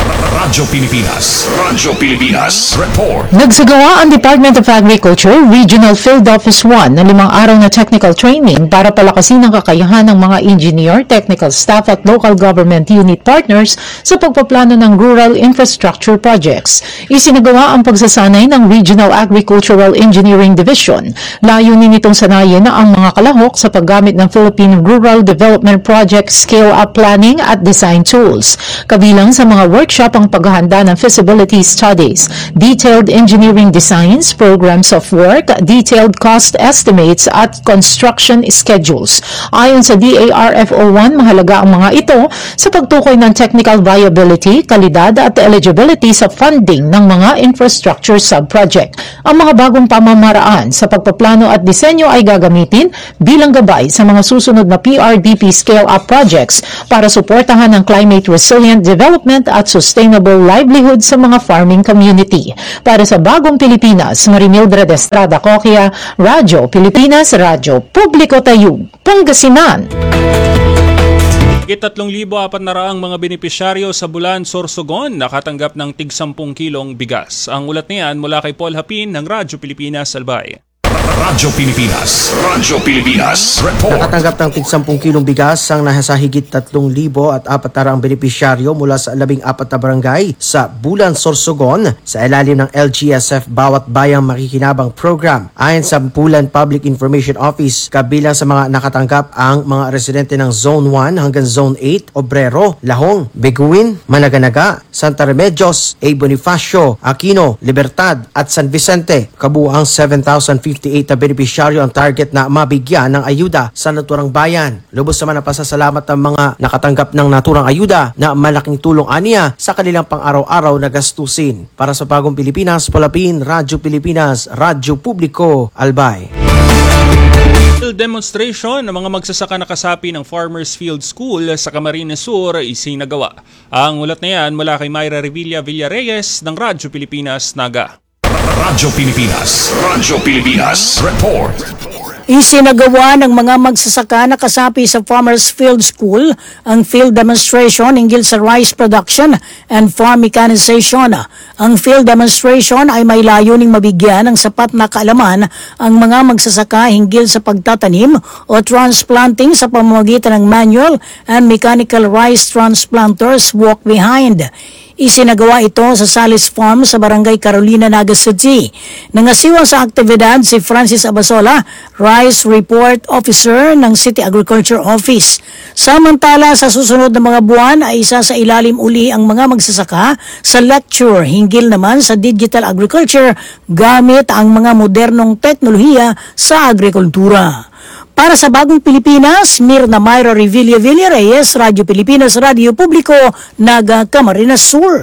Radyo Pilipinas. Radyo Pilipinas. Report. Nagsagawa ang Department of Agriculture Regional Field Office one ng limang araw na technical training para palakasin ang kakayahan ng mga engineer, technical staff at local government unit partners sa pagpaplano ng rural infrastructure projects. Isinagawa ang pagsasanay ng Regional Agricultural Engineering Division. Layunin nitong sanayin na ang mga kalahok sa paggamit ng Philippine Rural Development Project Scale-Up Planning at Design Tools. Kabilang sa mga workshop ang paghahanda ng feasibility studies, detailed engineering designs, programs of work, detailed cost estimates at construction schedules. Ayon sa D A R F O one, mahalaga ang mga ito sa pagtukoy ng technical viability, kalidad at eligibility sa funding ng mga infrastructure subproject. Ang mga bagong pamamaraan sa pagpaplano at disenyo ay gagamitin bilang gabay sa mga susunod na P R D P scale-up projects para suportahan ang climate resilient development at sustainable livelihood sa mga farming community. Para sa Bagong Pilipinas, Marimildred Estrada Coquia, Radyo Pilipinas, Radyo Publiko Tayug, Pangasinan. Higit tatlong libo apat na raang mga benepisyaryo sa Bulan, Sorsogon nakatanggap ng tig sampung kilong bigas. Ang ulat niyan mula kay Paul Hapin ng Radyo Pilipinas, Albay. Radyo Pilipinas. Radyo Pilipinas. Report. Nakatanggap ng tig sampung kilong bigas ang nasa higit tatlong libo at apat na raang benepisyaryo mula sa labing apat na barangay sa Bulan, Sorsogon sa ilalim ng L G S F Bawat Bayang Makikinabang Program. Ayon sa Bulan Public Information Office, kabilang sa mga nakatanggap ang mga residente ng Zone one hanggang Zone eight, Obrero, Lahong, Beguin, Managanaga, Santa Remedios, A. Bonifacio, Aquino, Libertad at San Vicente. Kabuang seven thousand fifty-eight na benepisyaryo ang target na mabigyan ng ayuda sa naturang bayan. Lubos naman ang pasasalamat ng mga nakatanggap ng naturang ayuda na malaking tulong aniya sa kanilang pang-araw-araw na gastusin. Para sa Bagong Pilipinas, Palapin, Radyo Pilipinas, Radyo Publiko, Albay. Demonstration ng mga magsasaka na kasapi ng Farmers Field School sa Camarines Sur isinagawa. Ang ulat na yan mula kay Myra Revilla Villareyes ng Radyo Pilipinas, Naga. Radyo Pilipinas. Radyo Pilipinas. Report. Isinagawa ng mga magsasaka na kasapi sa Farmers Field School ang field demonstration hinggil sa rice production and farm mechanization. Ang field demonstration ay may layuning mabigyan ng sapat na kaalaman ang mga magsasaka hinggil sa pagtatanim o transplanting sa pamamagitan ng manual and mechanical rice transplanters walk behind. Isinagawa ito sa Salis Farm sa Barangay Carolina, Naga City. Nangasiwa sa aktibidad si Francis Abasola, Rice Report Officer ng City Agriculture Office. Samantala, sa susunod na mga buwan ay isa sa ilalim uli ang mga magsasaka sa lecture hinggil naman sa digital agriculture gamit ang mga modernong teknolohiya sa agrikultura. Para sa Bagong Pilipinas, Mirna Myra Revilla Villareyes, Radyo Pilipinas, Radyo Publiko, Naga, Camarines Sur.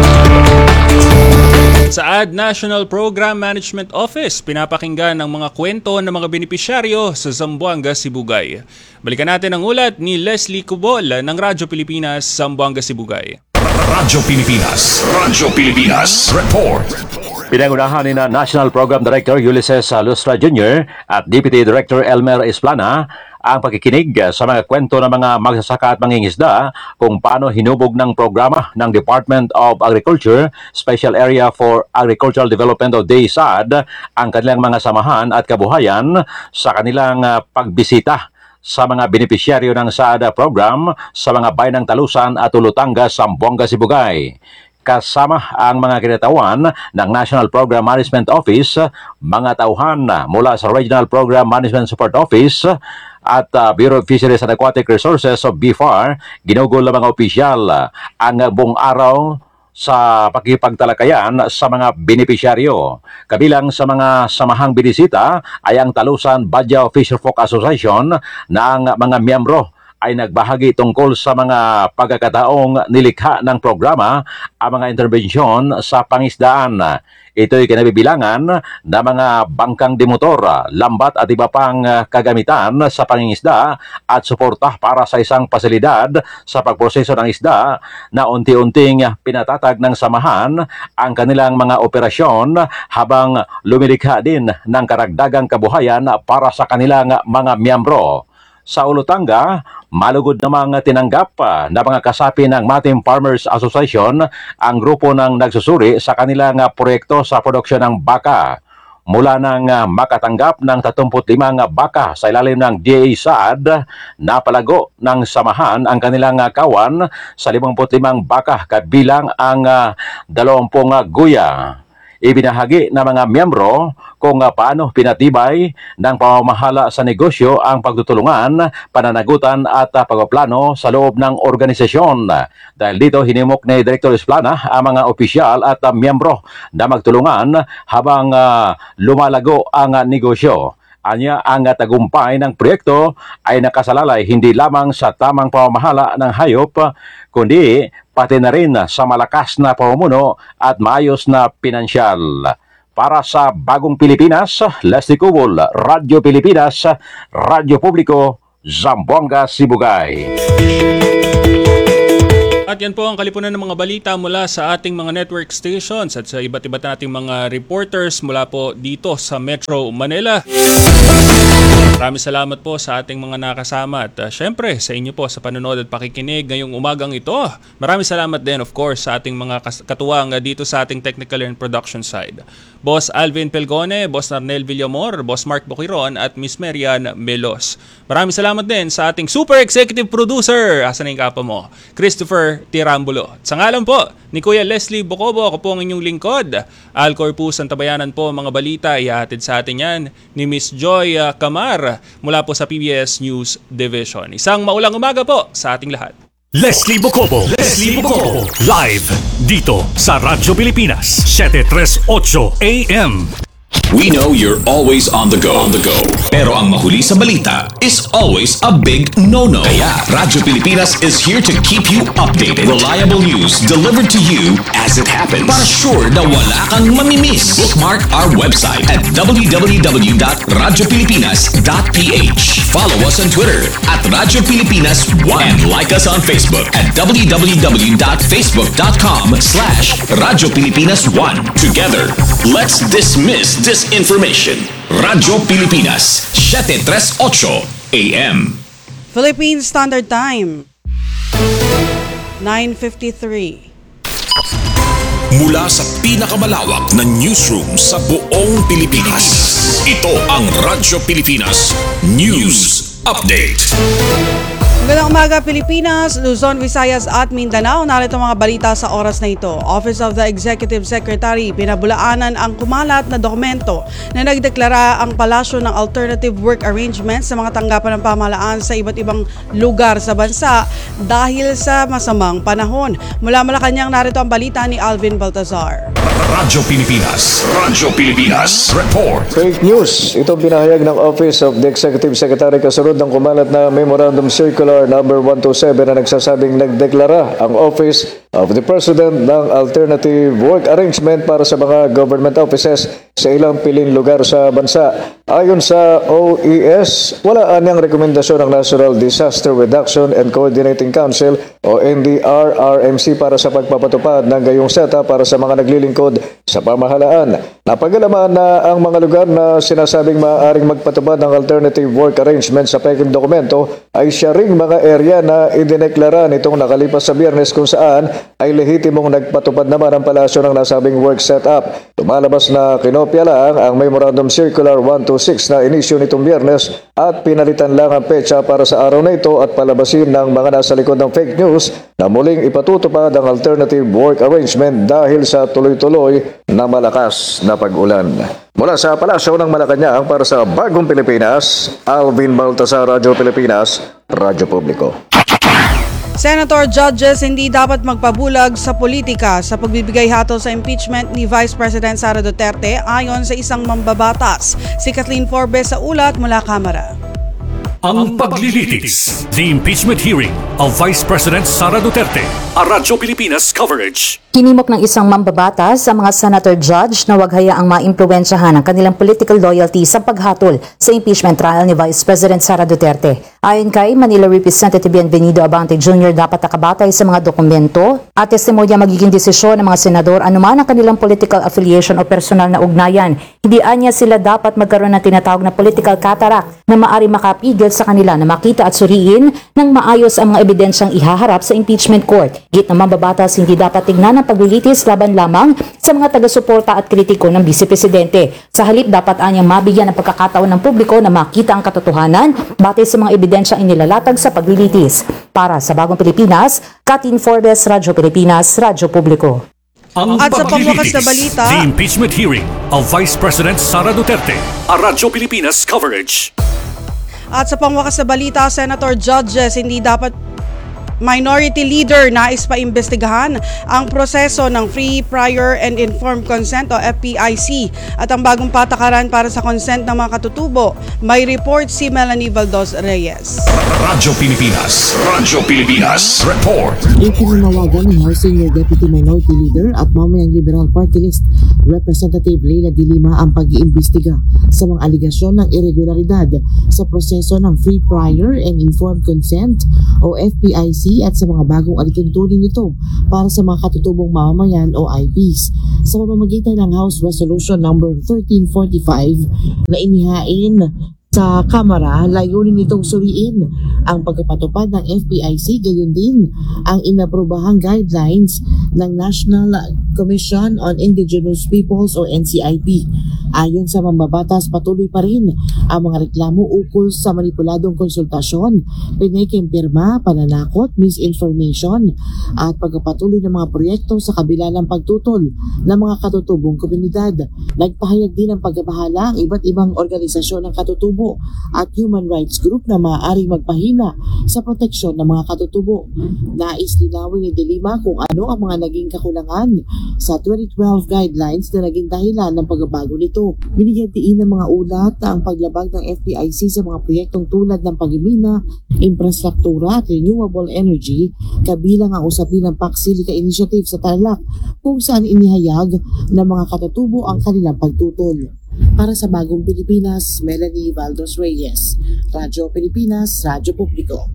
Sa A D National Program Management Office, pinapakinggan ang mga kwento ng mga benepisyaryo sa Zamboanga, Sibugay. Balikan natin ang ulat ni Leslie Cubol ng Radyo Pilipinas, Zamboanga, Sibugay. Radyo Pilipinas. Radyo Pilipinas. Report. Pinangunahan ni na National Program Director Ulysses Lustra Junior at Deputy Director Elmer Esplana ang pakikinig sa mga kwento ng mga magsasaka at mangingisda kung paano hinubog ng programa ng Department of Agriculture Special Area for Agricultural Development o D E S A D ang kanilang mga samahan at kabuhayan sa kanilang pagbisita sa mga benepisyaryo ng S A D program sa mga bayan ng Talusan at Ulutangas, Zamboanga, Sibugay. Kasama ang mga kinatawan ng National Program Management Office, mga tauhan mula sa Regional Program Management Support Office at uh, Bureau of Fisheries and Aquatic Resources o B F A R, ginugol ng mga opisyal ang buong araw sa pakipagtalakayan sa mga benepisyaryo. Kabilang sa mga samahang binisita ay ang Talusan Badjao Fisherfolk Association ng mga miyembro ay nagbahagi tungkol sa mga pagkakataong nilikha ng programa ang mga interbensyon sa pangisdaan. Ito'y kinabibilangan ng mga bangkang demotor, lambat at iba pang kagamitan sa pangingisda at suporta para sa isang pasilidad sa pagproseso ng isda na unti-unting pinatatag ng samahan ang kanilang mga operasyon habang lumilikha din ng karagdagang kabuhayan para sa kanilang mga miyembro. Sa Olutanga, malugod namang tinanggap uh, na mga kasapi ng Matim Farmers Association ang grupo ng nagsusuri sa kanilang uh, proyekto sa produksyon ng baka. Mula nang uh, makatanggap ng tatlumput limang baka sa ilalim ng D A S A D, napalago ng samahan ang kanilang uh, kawan sa limamput limang baka kabilang ang uh, dalawampung uh, guya. Ibinahagi ng mga miyembro kung uh, paano pinatibay ng pamamahala sa negosyo ang pagtutulungan, pananagutan at uh, pagpaplano sa loob ng organisasyon. Dahil dito hinimok ni Director Esplana ang mga opisyal at uh, miyembro na magtulungan habang uh, lumalago ang uh, negosyo. Anya, ang uh, tagumpay ng proyekto ay nakasalalay hindi lamang sa tamang pamamahala ng hayop, kundi pati na rin sa malakas na pamumuno at maayos na pinansyal. Para sa Bagong Pilipinas, Leslie Cubol, Radyo Pilipinas, Radyo Publiko, Zamboanga, Sibugay. At yan po ang kalipunan ng mga balita mula sa ating mga network stations at sa iba't iba't nating mga reporters mula po dito sa Metro Manila. Maraming salamat po sa ating mga nakasama at uh, syempre sa inyo po sa panonood at pakikinig ngayong umagang ito. Maraming salamat din of course sa ating mga katuwang uh, dito sa ating technical and production side. Boss Alvin Pelgone, Boss Narnel Villamor, Boss Mark Boquiron at Miss Marian Melos. Maraming salamat din sa ating super executive producer, asan na yung kapa mo, Christopher Tirambulo. At sa ngalan po ni Kuya Leslie Bocobo, ako po ang inyong lingkod. Alcor po Santabayanan po mga balita, ihatid sa atin yan ni Miss Joy uh, Camar mula po sa P B S News Division. Isang maulang umaga po sa ating lahat. Leslie Bocobo, Leslie Bocobo, live dito sa Radyo Pilipinas, seven thirty-eight A M. We know you're always on the go, on the go. Pero ang mahuli sa balita is always a big no-no. Kaya Radyo Pilipinas is here to keep you updated. Reliable news delivered to you as it happens. Para sure na wala kang mamimiss. Bookmark our website at w w w dot radyo pilipinas dot p h. Follow us on Twitter at Radyo Pilipinas one and like us on Facebook at w w w dot facebook dot com slash Radyo Pilipinas one. Together, let's dismiss disinformation. Radyo Pilipinas, seven thirty-eight A M. Philippine Standard Time, nine fifty-three. Mula sa pinakamalawak na newsroom sa buong Pilipinas, ito ang Radyo Pilipinas News Update. Magandang umaga Pilipinas, Luzon, Visayas at Mindanao. Narito mga balita sa oras na ito. Office of the Executive Secretary pinabulaanan ang kumalat na dokumento na nagdeklara ang palasyo ng alternative work arrangements sa mga tanggapan ng pamahalaan sa iba't ibang lugar sa bansa dahil sa masamang panahon. Mula Malacanang, narito ang balita ni Alvin Baltazar. Radyo Pilipinas, Radyo Pilipinas Report. Fake news. Ito pinahayag ng Office of the Executive Secretary kasunod ng kumalat na Memorandum Circular number one twenty-seven na nagsasabing nagdeklara ang Office of the President ng alternative work arrangement para sa mga government offices sa ilang piling lugar sa bansa. Ayon sa O E S, wala anyang rekomendasyon ng National Disaster Reduction and Coordinating Council o N D R R M C para sa pagpapatupad ng gayong setup para sa mga naglilingkod sa pamahalaan. Napagalaman na ang mga lugar na sinasabing maaaring magpatupad ng alternative work arrangement sa peking dokumento ay siya ring mga area na idineklara nitong nakalipas sa Biyernes kung saan ay lehitimong nagpatupad naman ang palasyo ng nasabing work setup. Lumalabas na kinopya lang ang Memorandum Circular one twenty-six na inisyu nitong Biyernes at pinalitan lang ang petsa para sa araw na ito at palabasin ng mga nasa likod ng fake news na muling ipatutupad ang alternative work arrangement dahil sa tuloy-tuloy na malakas na pag-ulan. Mula sa Palasyo ng Malacanang para sa Bagong Pilipinas, Alvin Baltazar, Radyo Pilipinas, Radyo Publiko. Senator judges hindi dapat magpabulag sa politika sa pagbibigay hatol sa impeachment ni Vice President Sara Duterte ayon sa isang mambabatas. Si Kathleen Forbes sa ulat mula Kamara. Ang paglilitis, the impeachment hearing of Vice President Sara Duterte, a Radyo Pilipinas coverage. Hinimok ng isang mambabatas sa mga senator judge na wag hayaang maimpluwensyahan ang kanilang political loyalty sa paghatol sa impeachment trial ni Vice President Sara Duterte. Ayon kay Manila Representative Bienvenido Abante Junior, dapat nakabatay sa mga dokumento at testimonya magiging desisyon ng mga senador anuman ang kanilang political affiliation o personal na ugnayan. Hindi anya sila dapat magkaroon ng tinatawag na political cataract na maari makapigil sa kanila na makita at suriin ng maayos ang mga ebidensyang ihaharap sa impeachment court. Git ng mambabatas, hindi dapat tignan ang paglilitis laban lamang sa mga taga-suporta at kritiko ng Vice Presidente. Sa halip, dapat anyang mabigyan ng pagkakataon ng publiko na makita ang katotohanan batay sa mga ebidensyang inilalatag sa paglilitis. Para sa Bagong Pilipinas, Katin Forbes, Radyo Pilipinas, Radyo Publiko. Ang At sa pangwakas na balita, the impeachment hearing of Vice President Sara Duterte, a Radyo Pilipinas coverage. At sa pangwakas na balita, Senator Judges, hindi dapat Minority Leader nais pa imbestigahan ang proseso ng Free, Prior, and Informed Consent o F P I C at ang bagong patakaran para sa consent ng mga katutubo. May report si Melanie Valdos Reyes. Radyo Pilipinas, Radyo Pilipinas, report. Ipinanawagan ni House Senior Deputy Minority Leader at mamayang Liberal Party List Representative Leila de Lima ang pag-iimbestiga sa mga aligasyon ng irregularidad sa proseso ng Free, Prior, and Informed Consent o F P I C at sa mga bagong alituntunin nito para sa mga katutubong mamamayan o I Ps sa pamamagitan ng House Resolution number thirteen forty-five na inihain sa Kamara. Layunin nitong suriin ang pagpapatupad ng F P I C, gayon din ang inaprobahang guidelines ng National Commission on Indigenous Peoples o N C I P. Ayon sa mambabatas, patuloy pa rin ang mga reklamo ukol sa manipuladong konsultasyon, pinekempirma, pananakot, misinformation at pagpapatuloy ng mga proyekto sa kabila ng pagtutol ng mga katutubong komunidad. Nagpahayag din ng pagbabahala ang iba't ibang organisasyon ng katutubo at human rights group na maaaring magpahina sa proteksyon ng mga katutubo. Nais linawin ni De Lima kung ano ang mga naging kakulangan sa twenty twelve guidelines na naging dahilan ng pagbabago nito. Binigyan diin ng mga ulat ang paglabag ng F P I C sa mga proyektong tulad ng pagmimina, infrastruktura at renewable energy, kabilang ang usapin ng Pax Silica Initiative sa Tarlac kung saan inihayag ng mga katutubo ang kanilang pagtutol. Para sa Bagong Pilipinas, Melanie Valdos Reyes, Radyo Pilipinas, Radyo Publiko.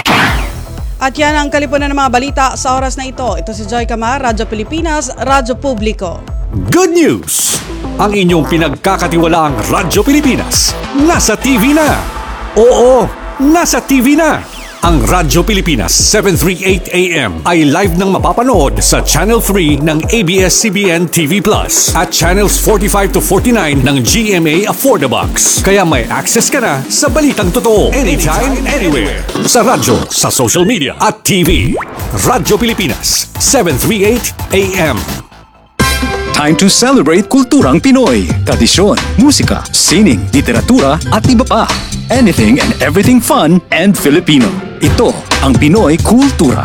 At yan ang kalipunan ng mga balita sa oras na ito. Ito si Joy Camar, Radyo Pilipinas, Radyo Publiko. Good news! Ang inyong pinagkakatiwalaang Radyo Pilipinas nasa T V na. Oo, nasa T V na. Ang Radyo Pilipinas seven thirty-eight A M ay live nang mapapanood sa Channel three ng A B S C B N T V Plus at Channels forty-five to forty-nine ng G M A Affordabox. Kaya may access ka na sa balitang totoo anytime, anywhere. Sa radyo, sa social media at T V. Radyo Pilipinas seven thirty-eight A M. Time to celebrate kulturang Pinoy, tradisyon, musika, sining, literatura at iba pa. Anything and everything fun and Filipino. Ito ang Pinoy Kultura.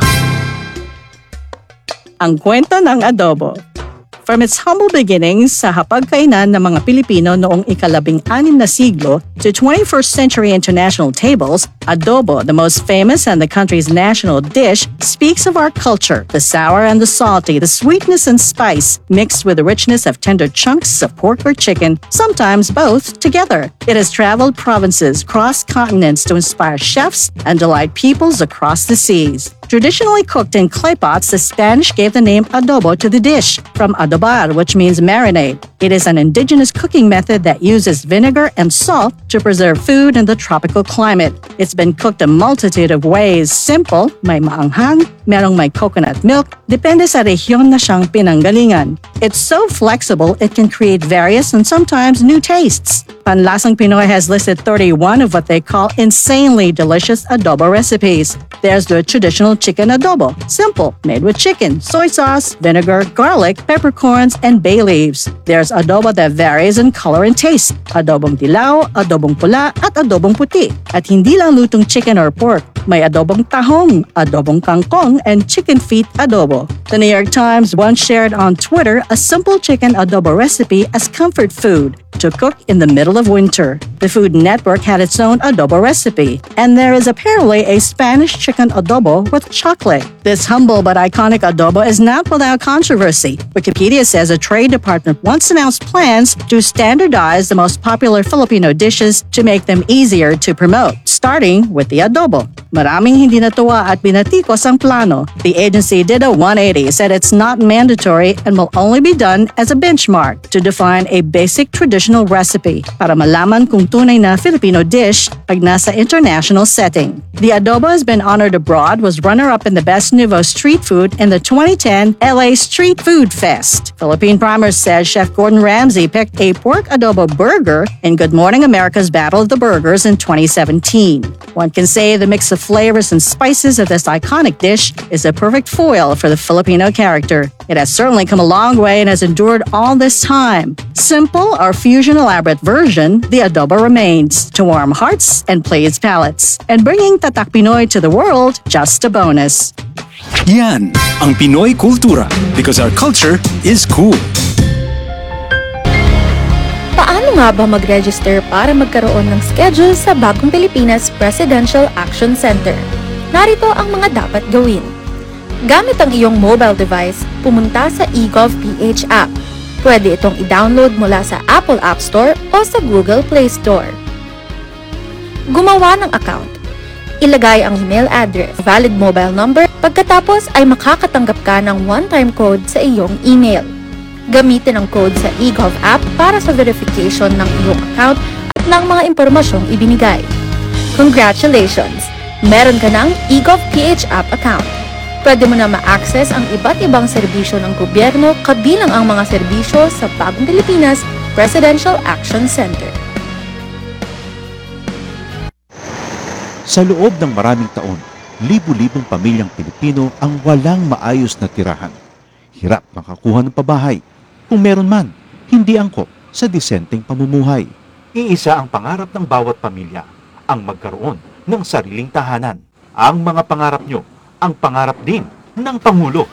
Ang kwento ng adobo. From its humble beginnings sa hapagkainan ng mga Pilipino noong ikalabing anim na siglo to twenty-first century international tables, adobo, the most famous and the country's national dish, speaks of our culture, the sour and the salty, the sweetness and spice, mixed with the richness of tender chunks of pork or chicken, sometimes both together. It has traveled provinces, crossed continents to inspire chefs and delight peoples across the seas. Traditionally cooked in clay pots, the Spanish gave the name adobo to the dish, from adobar, which means marinade. It is an indigenous cooking method that uses vinegar and salt to preserve food in the tropical climate. It's been cooked a multitude of ways. Simple, may maanghang, merong may coconut milk, depende sa rehiyon na siyang pinanggalingan. It's so flexible, it can create various and sometimes new tastes. Panlasang Pinoy has listed thirty-one of what they call insanely delicious adobo recipes. There's the traditional chicken adobo, simple, made with chicken, soy sauce, vinegar, garlic, peppercorns, and bay leaves. There's adobo that varies in color and taste, adobong dilaw, adobong pula, at adobong puti. At hindi lang lutong chicken or pork, may adobong tahong, adobong kangkong, and chicken feet adobo. The New York Times once shared on Twitter a simple chicken adobo recipe as comfort food to cook in the middle of winter. The Food Network had its own adobo recipe, and there is apparently a Spanish chicken adobo with chocolate. This humble but iconic adobo is not without controversy. Wikipedia says a trade department once announced plans to standardize the most popular Filipino dishes to make them easier to promote, starting with the adobo. Maraming hindi natuwa at binatikos ang plano. The agency did a one eighty, said it's not mandatory and will only be done as a benchmark to define a basic traditional recipe. Para malaman kung tunay na Filipino dish, pag nasa international setting. The adobo has been honored abroad, was runner-up in the Best Nouveau Street Food in the twenty ten L A Street Food Fest. Philippine Primer says Chef Gordon Ramsay picked a pork adobo burger in Good Morning America's Battle of the Burgers in twenty seventeen. One can say the mix of flavors and spices of this iconic dish is a perfect foil for the Filipino character. It has certainly come a long way and has endured all this time. Simple or fusion elaborate version, the adobo remains to warm hearts and please palates. And bringing Tatak Pinoy to the world, just a bonus. Yan ang Pinoy kultura because our culture is cool. Paano nga ba mag-register para magkaroon ng schedule sa Bagong Pilipinas Presidential Action Center? Narito ang mga dapat gawin. Gamit ang iyong mobile device, pumunta sa eGovPH app. Pwede itong i-download mula sa Apple App Store o sa Google Play Store. Gumawa ng account. Ilagay ang email address, valid mobile number, pagkatapos ay makakatanggap ka ng one-time code sa iyong email. Gamitin ang code sa eGov app para sa verification ng iyong account at ng mga impormasyong ibinigay. Congratulations! Meron ka ng eGovPH app account. Pwede mo na ma-access ang iba't ibang serbisyo ng gobyerno kabilang ang mga serbisyo sa Bagong Pilipinas Presidential Action Center. Sa loob ng maraming taon, libu-libong pamilyang Pilipino ang walang maayos na tirahan. Hirap makakuha ng pabahay. Kung meron man, hindi angkop sa disenteng pamumuhay. Iisa ang pangarap ng bawat pamilya, ang magkaroon ng sariling tahanan. Ang mga pangarap nyo, ang pangarap din ng Pangulo.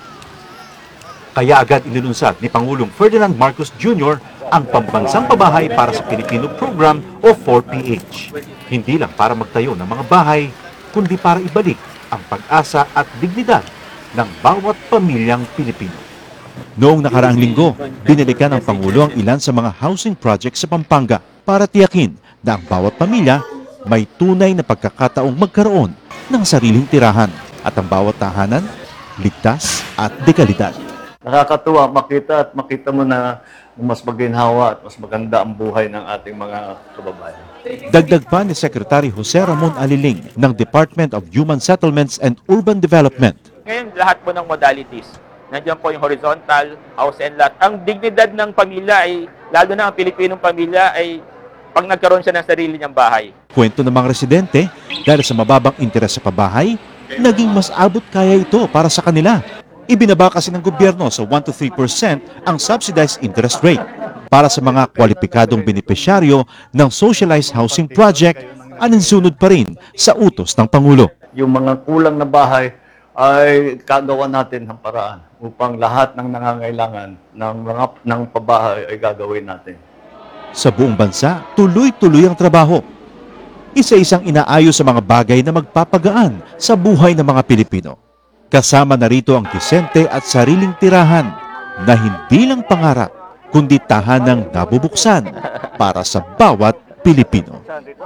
Kaya agad inilunsad ni Pangulong Ferdinand Marcos Junior ang Pambansang Pabahay para sa Pilipino Program o four P H. Hindi lang para magtayo ng mga bahay, kundi para ibalik ang pag-asa at dignidad ng bawat pamilyang Pilipino. Noong nakaraang linggo, binalikan ng Pangulo ang ilan sa mga housing projects sa Pampanga para tiyakin na ang bawat pamilya may tunay na pagkakataong magkaroon ng sariling tirahan at ang bawat tahanan ligtas at dekalidad. Nakakatuwa makita at makita mo na mas maginhawa at mas maganda ang buhay ng ating mga kababayan. Dagdag pa ni Secretary Jose Ramon Aliling ng Department of Human Settlements and Urban Development. Ngayon, lahat po ng modalities. Nandiyan po yung horizontal, house and lot. Ang dignidad ng pamilya ay, lalo na ang Pilipinong pamilya, ay pag nagkaroon siya ng sarili niyang bahay. Kwento ng mga residente, dahil sa mababang interes sa pabahay, naging mas abot kaya ito para sa kanila. Ibinaba kasi ng gobyerno sa one to three percent ang subsidized interest rate para sa mga kwalipikadong benepisyaryo ng socialized housing project, aninsunod pa rin sa utos ng Pangulo. Yung mga kulang na bahay ay kagawa natin ng paraan upang lahat ng nangangailangan ng mga ng pabahay ay gagawin natin. Sa buong bansa, tuloy-tuloy ang trabaho. Isa-isang inaayos sa mga bagay na magpapagaan sa buhay ng mga Pilipino. Kasama na rito ang disente at sariling tirahan na hindi lang pangarap, kundi tahanang nabubuksan para sa bawat Pilipino.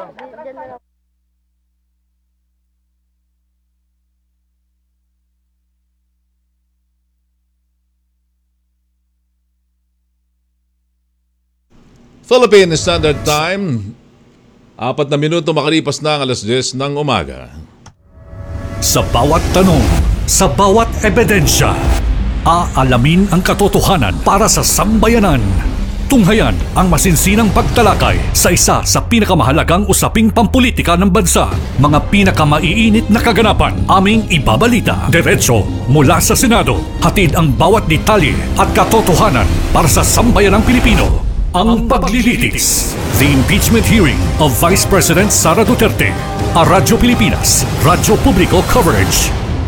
Philippine Standard Time, apat na minuto makalipas na ang alas diyes ng umaga. Sa bawat tanong, sa bawat ebidensya, aalamin ang katotohanan para sa sambayanan. Tunghayan ang masinsinang pagtalakay sa isa sa pinakamahalagang usaping pampolitika ng bansa. Mga pinakamaiinit na kaganapan aming ibabalita diretso mula sa Senado. Hatid ang bawat detalye at katotohanan para sa sambayanang Pilipino. Ang paglilitis. The impeachment hearing of Vice President Sara Duterte. A Radyo Pilipinas, Radyo Publiko Coverage.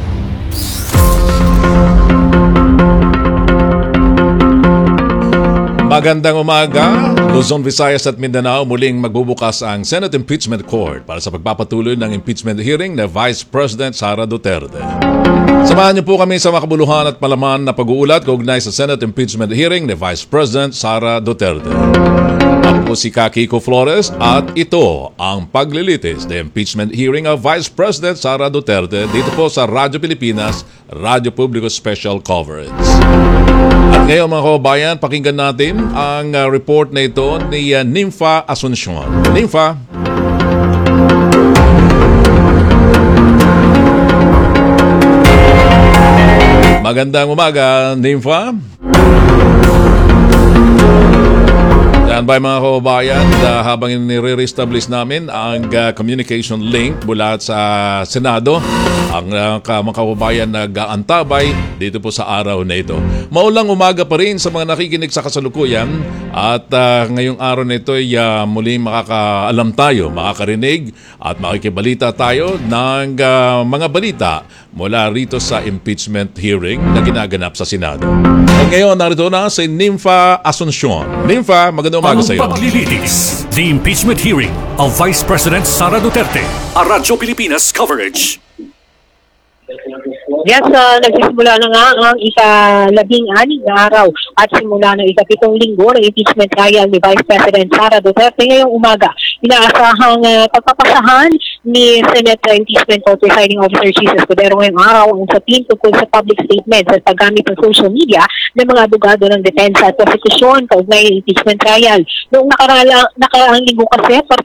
Magandang umaga, Luzon, Visayas at Mindanao. Muling magbubukas ang Senate Impeachment Court para sa pagpapatuloy ng impeachment hearing na Vice President Sara Duterte. Samahan niyo po kami sa makabuluhan at palaman na pag-uulat kaugnay sa Senate Impeachment Hearing ni Vice President Sara Duterte. Ako po si Kiko Flores at ito ang paglilitis na Impeachment Hearing of Vice President Sara Duterte dito po sa Radyo Pilipinas, Radyo Publiko Special Coverage. At ngayon mga kababayan, pakinggan natin ang uh, report na ito ni uh, Nympha Asuncion. Nympha? Magandang umaga, Nympha. Yan ba mga kababayan, uh, habang nire-establish namin ang uh, communication link mula sa Senado, ang uh, mga kababayan nag-aantabay dito po sa araw na ito. Maulang umaga pa rin sa mga nakikinig sa kasalukuyan at uh, ngayong araw na ito ay uh, muli makakaalam tayo, makakarinig at makikibalita tayo ng uh, mga balita mula rito sa impeachment hearing na ginaganap sa Senado. At ngayon, narito na si Nympha Asuncion. Nympha, magandang umaga sa iyo. Ang paglilitis, the impeachment hearing of Vice President Sara Duterte. A Radyo Pilipinas coverage. Yes, uh, nagsisimula na nga ang ika-labing-anim na araw at simula ng ikapitong linggo ng impeachment trial ni Vice President Sara Duterte ngayong umaga. Inaasahang uh, pagpapasahan ni Senate Impeachment Court Presiding Officer Jesus Escudero ngayong araw ang usapin tungkol sa public statements at paggamit ng social media ng mga abogado ng depensa at prosekusyon kaugnay ng impeachment trial. Noong nakaraang, nakaraang linggo kasi,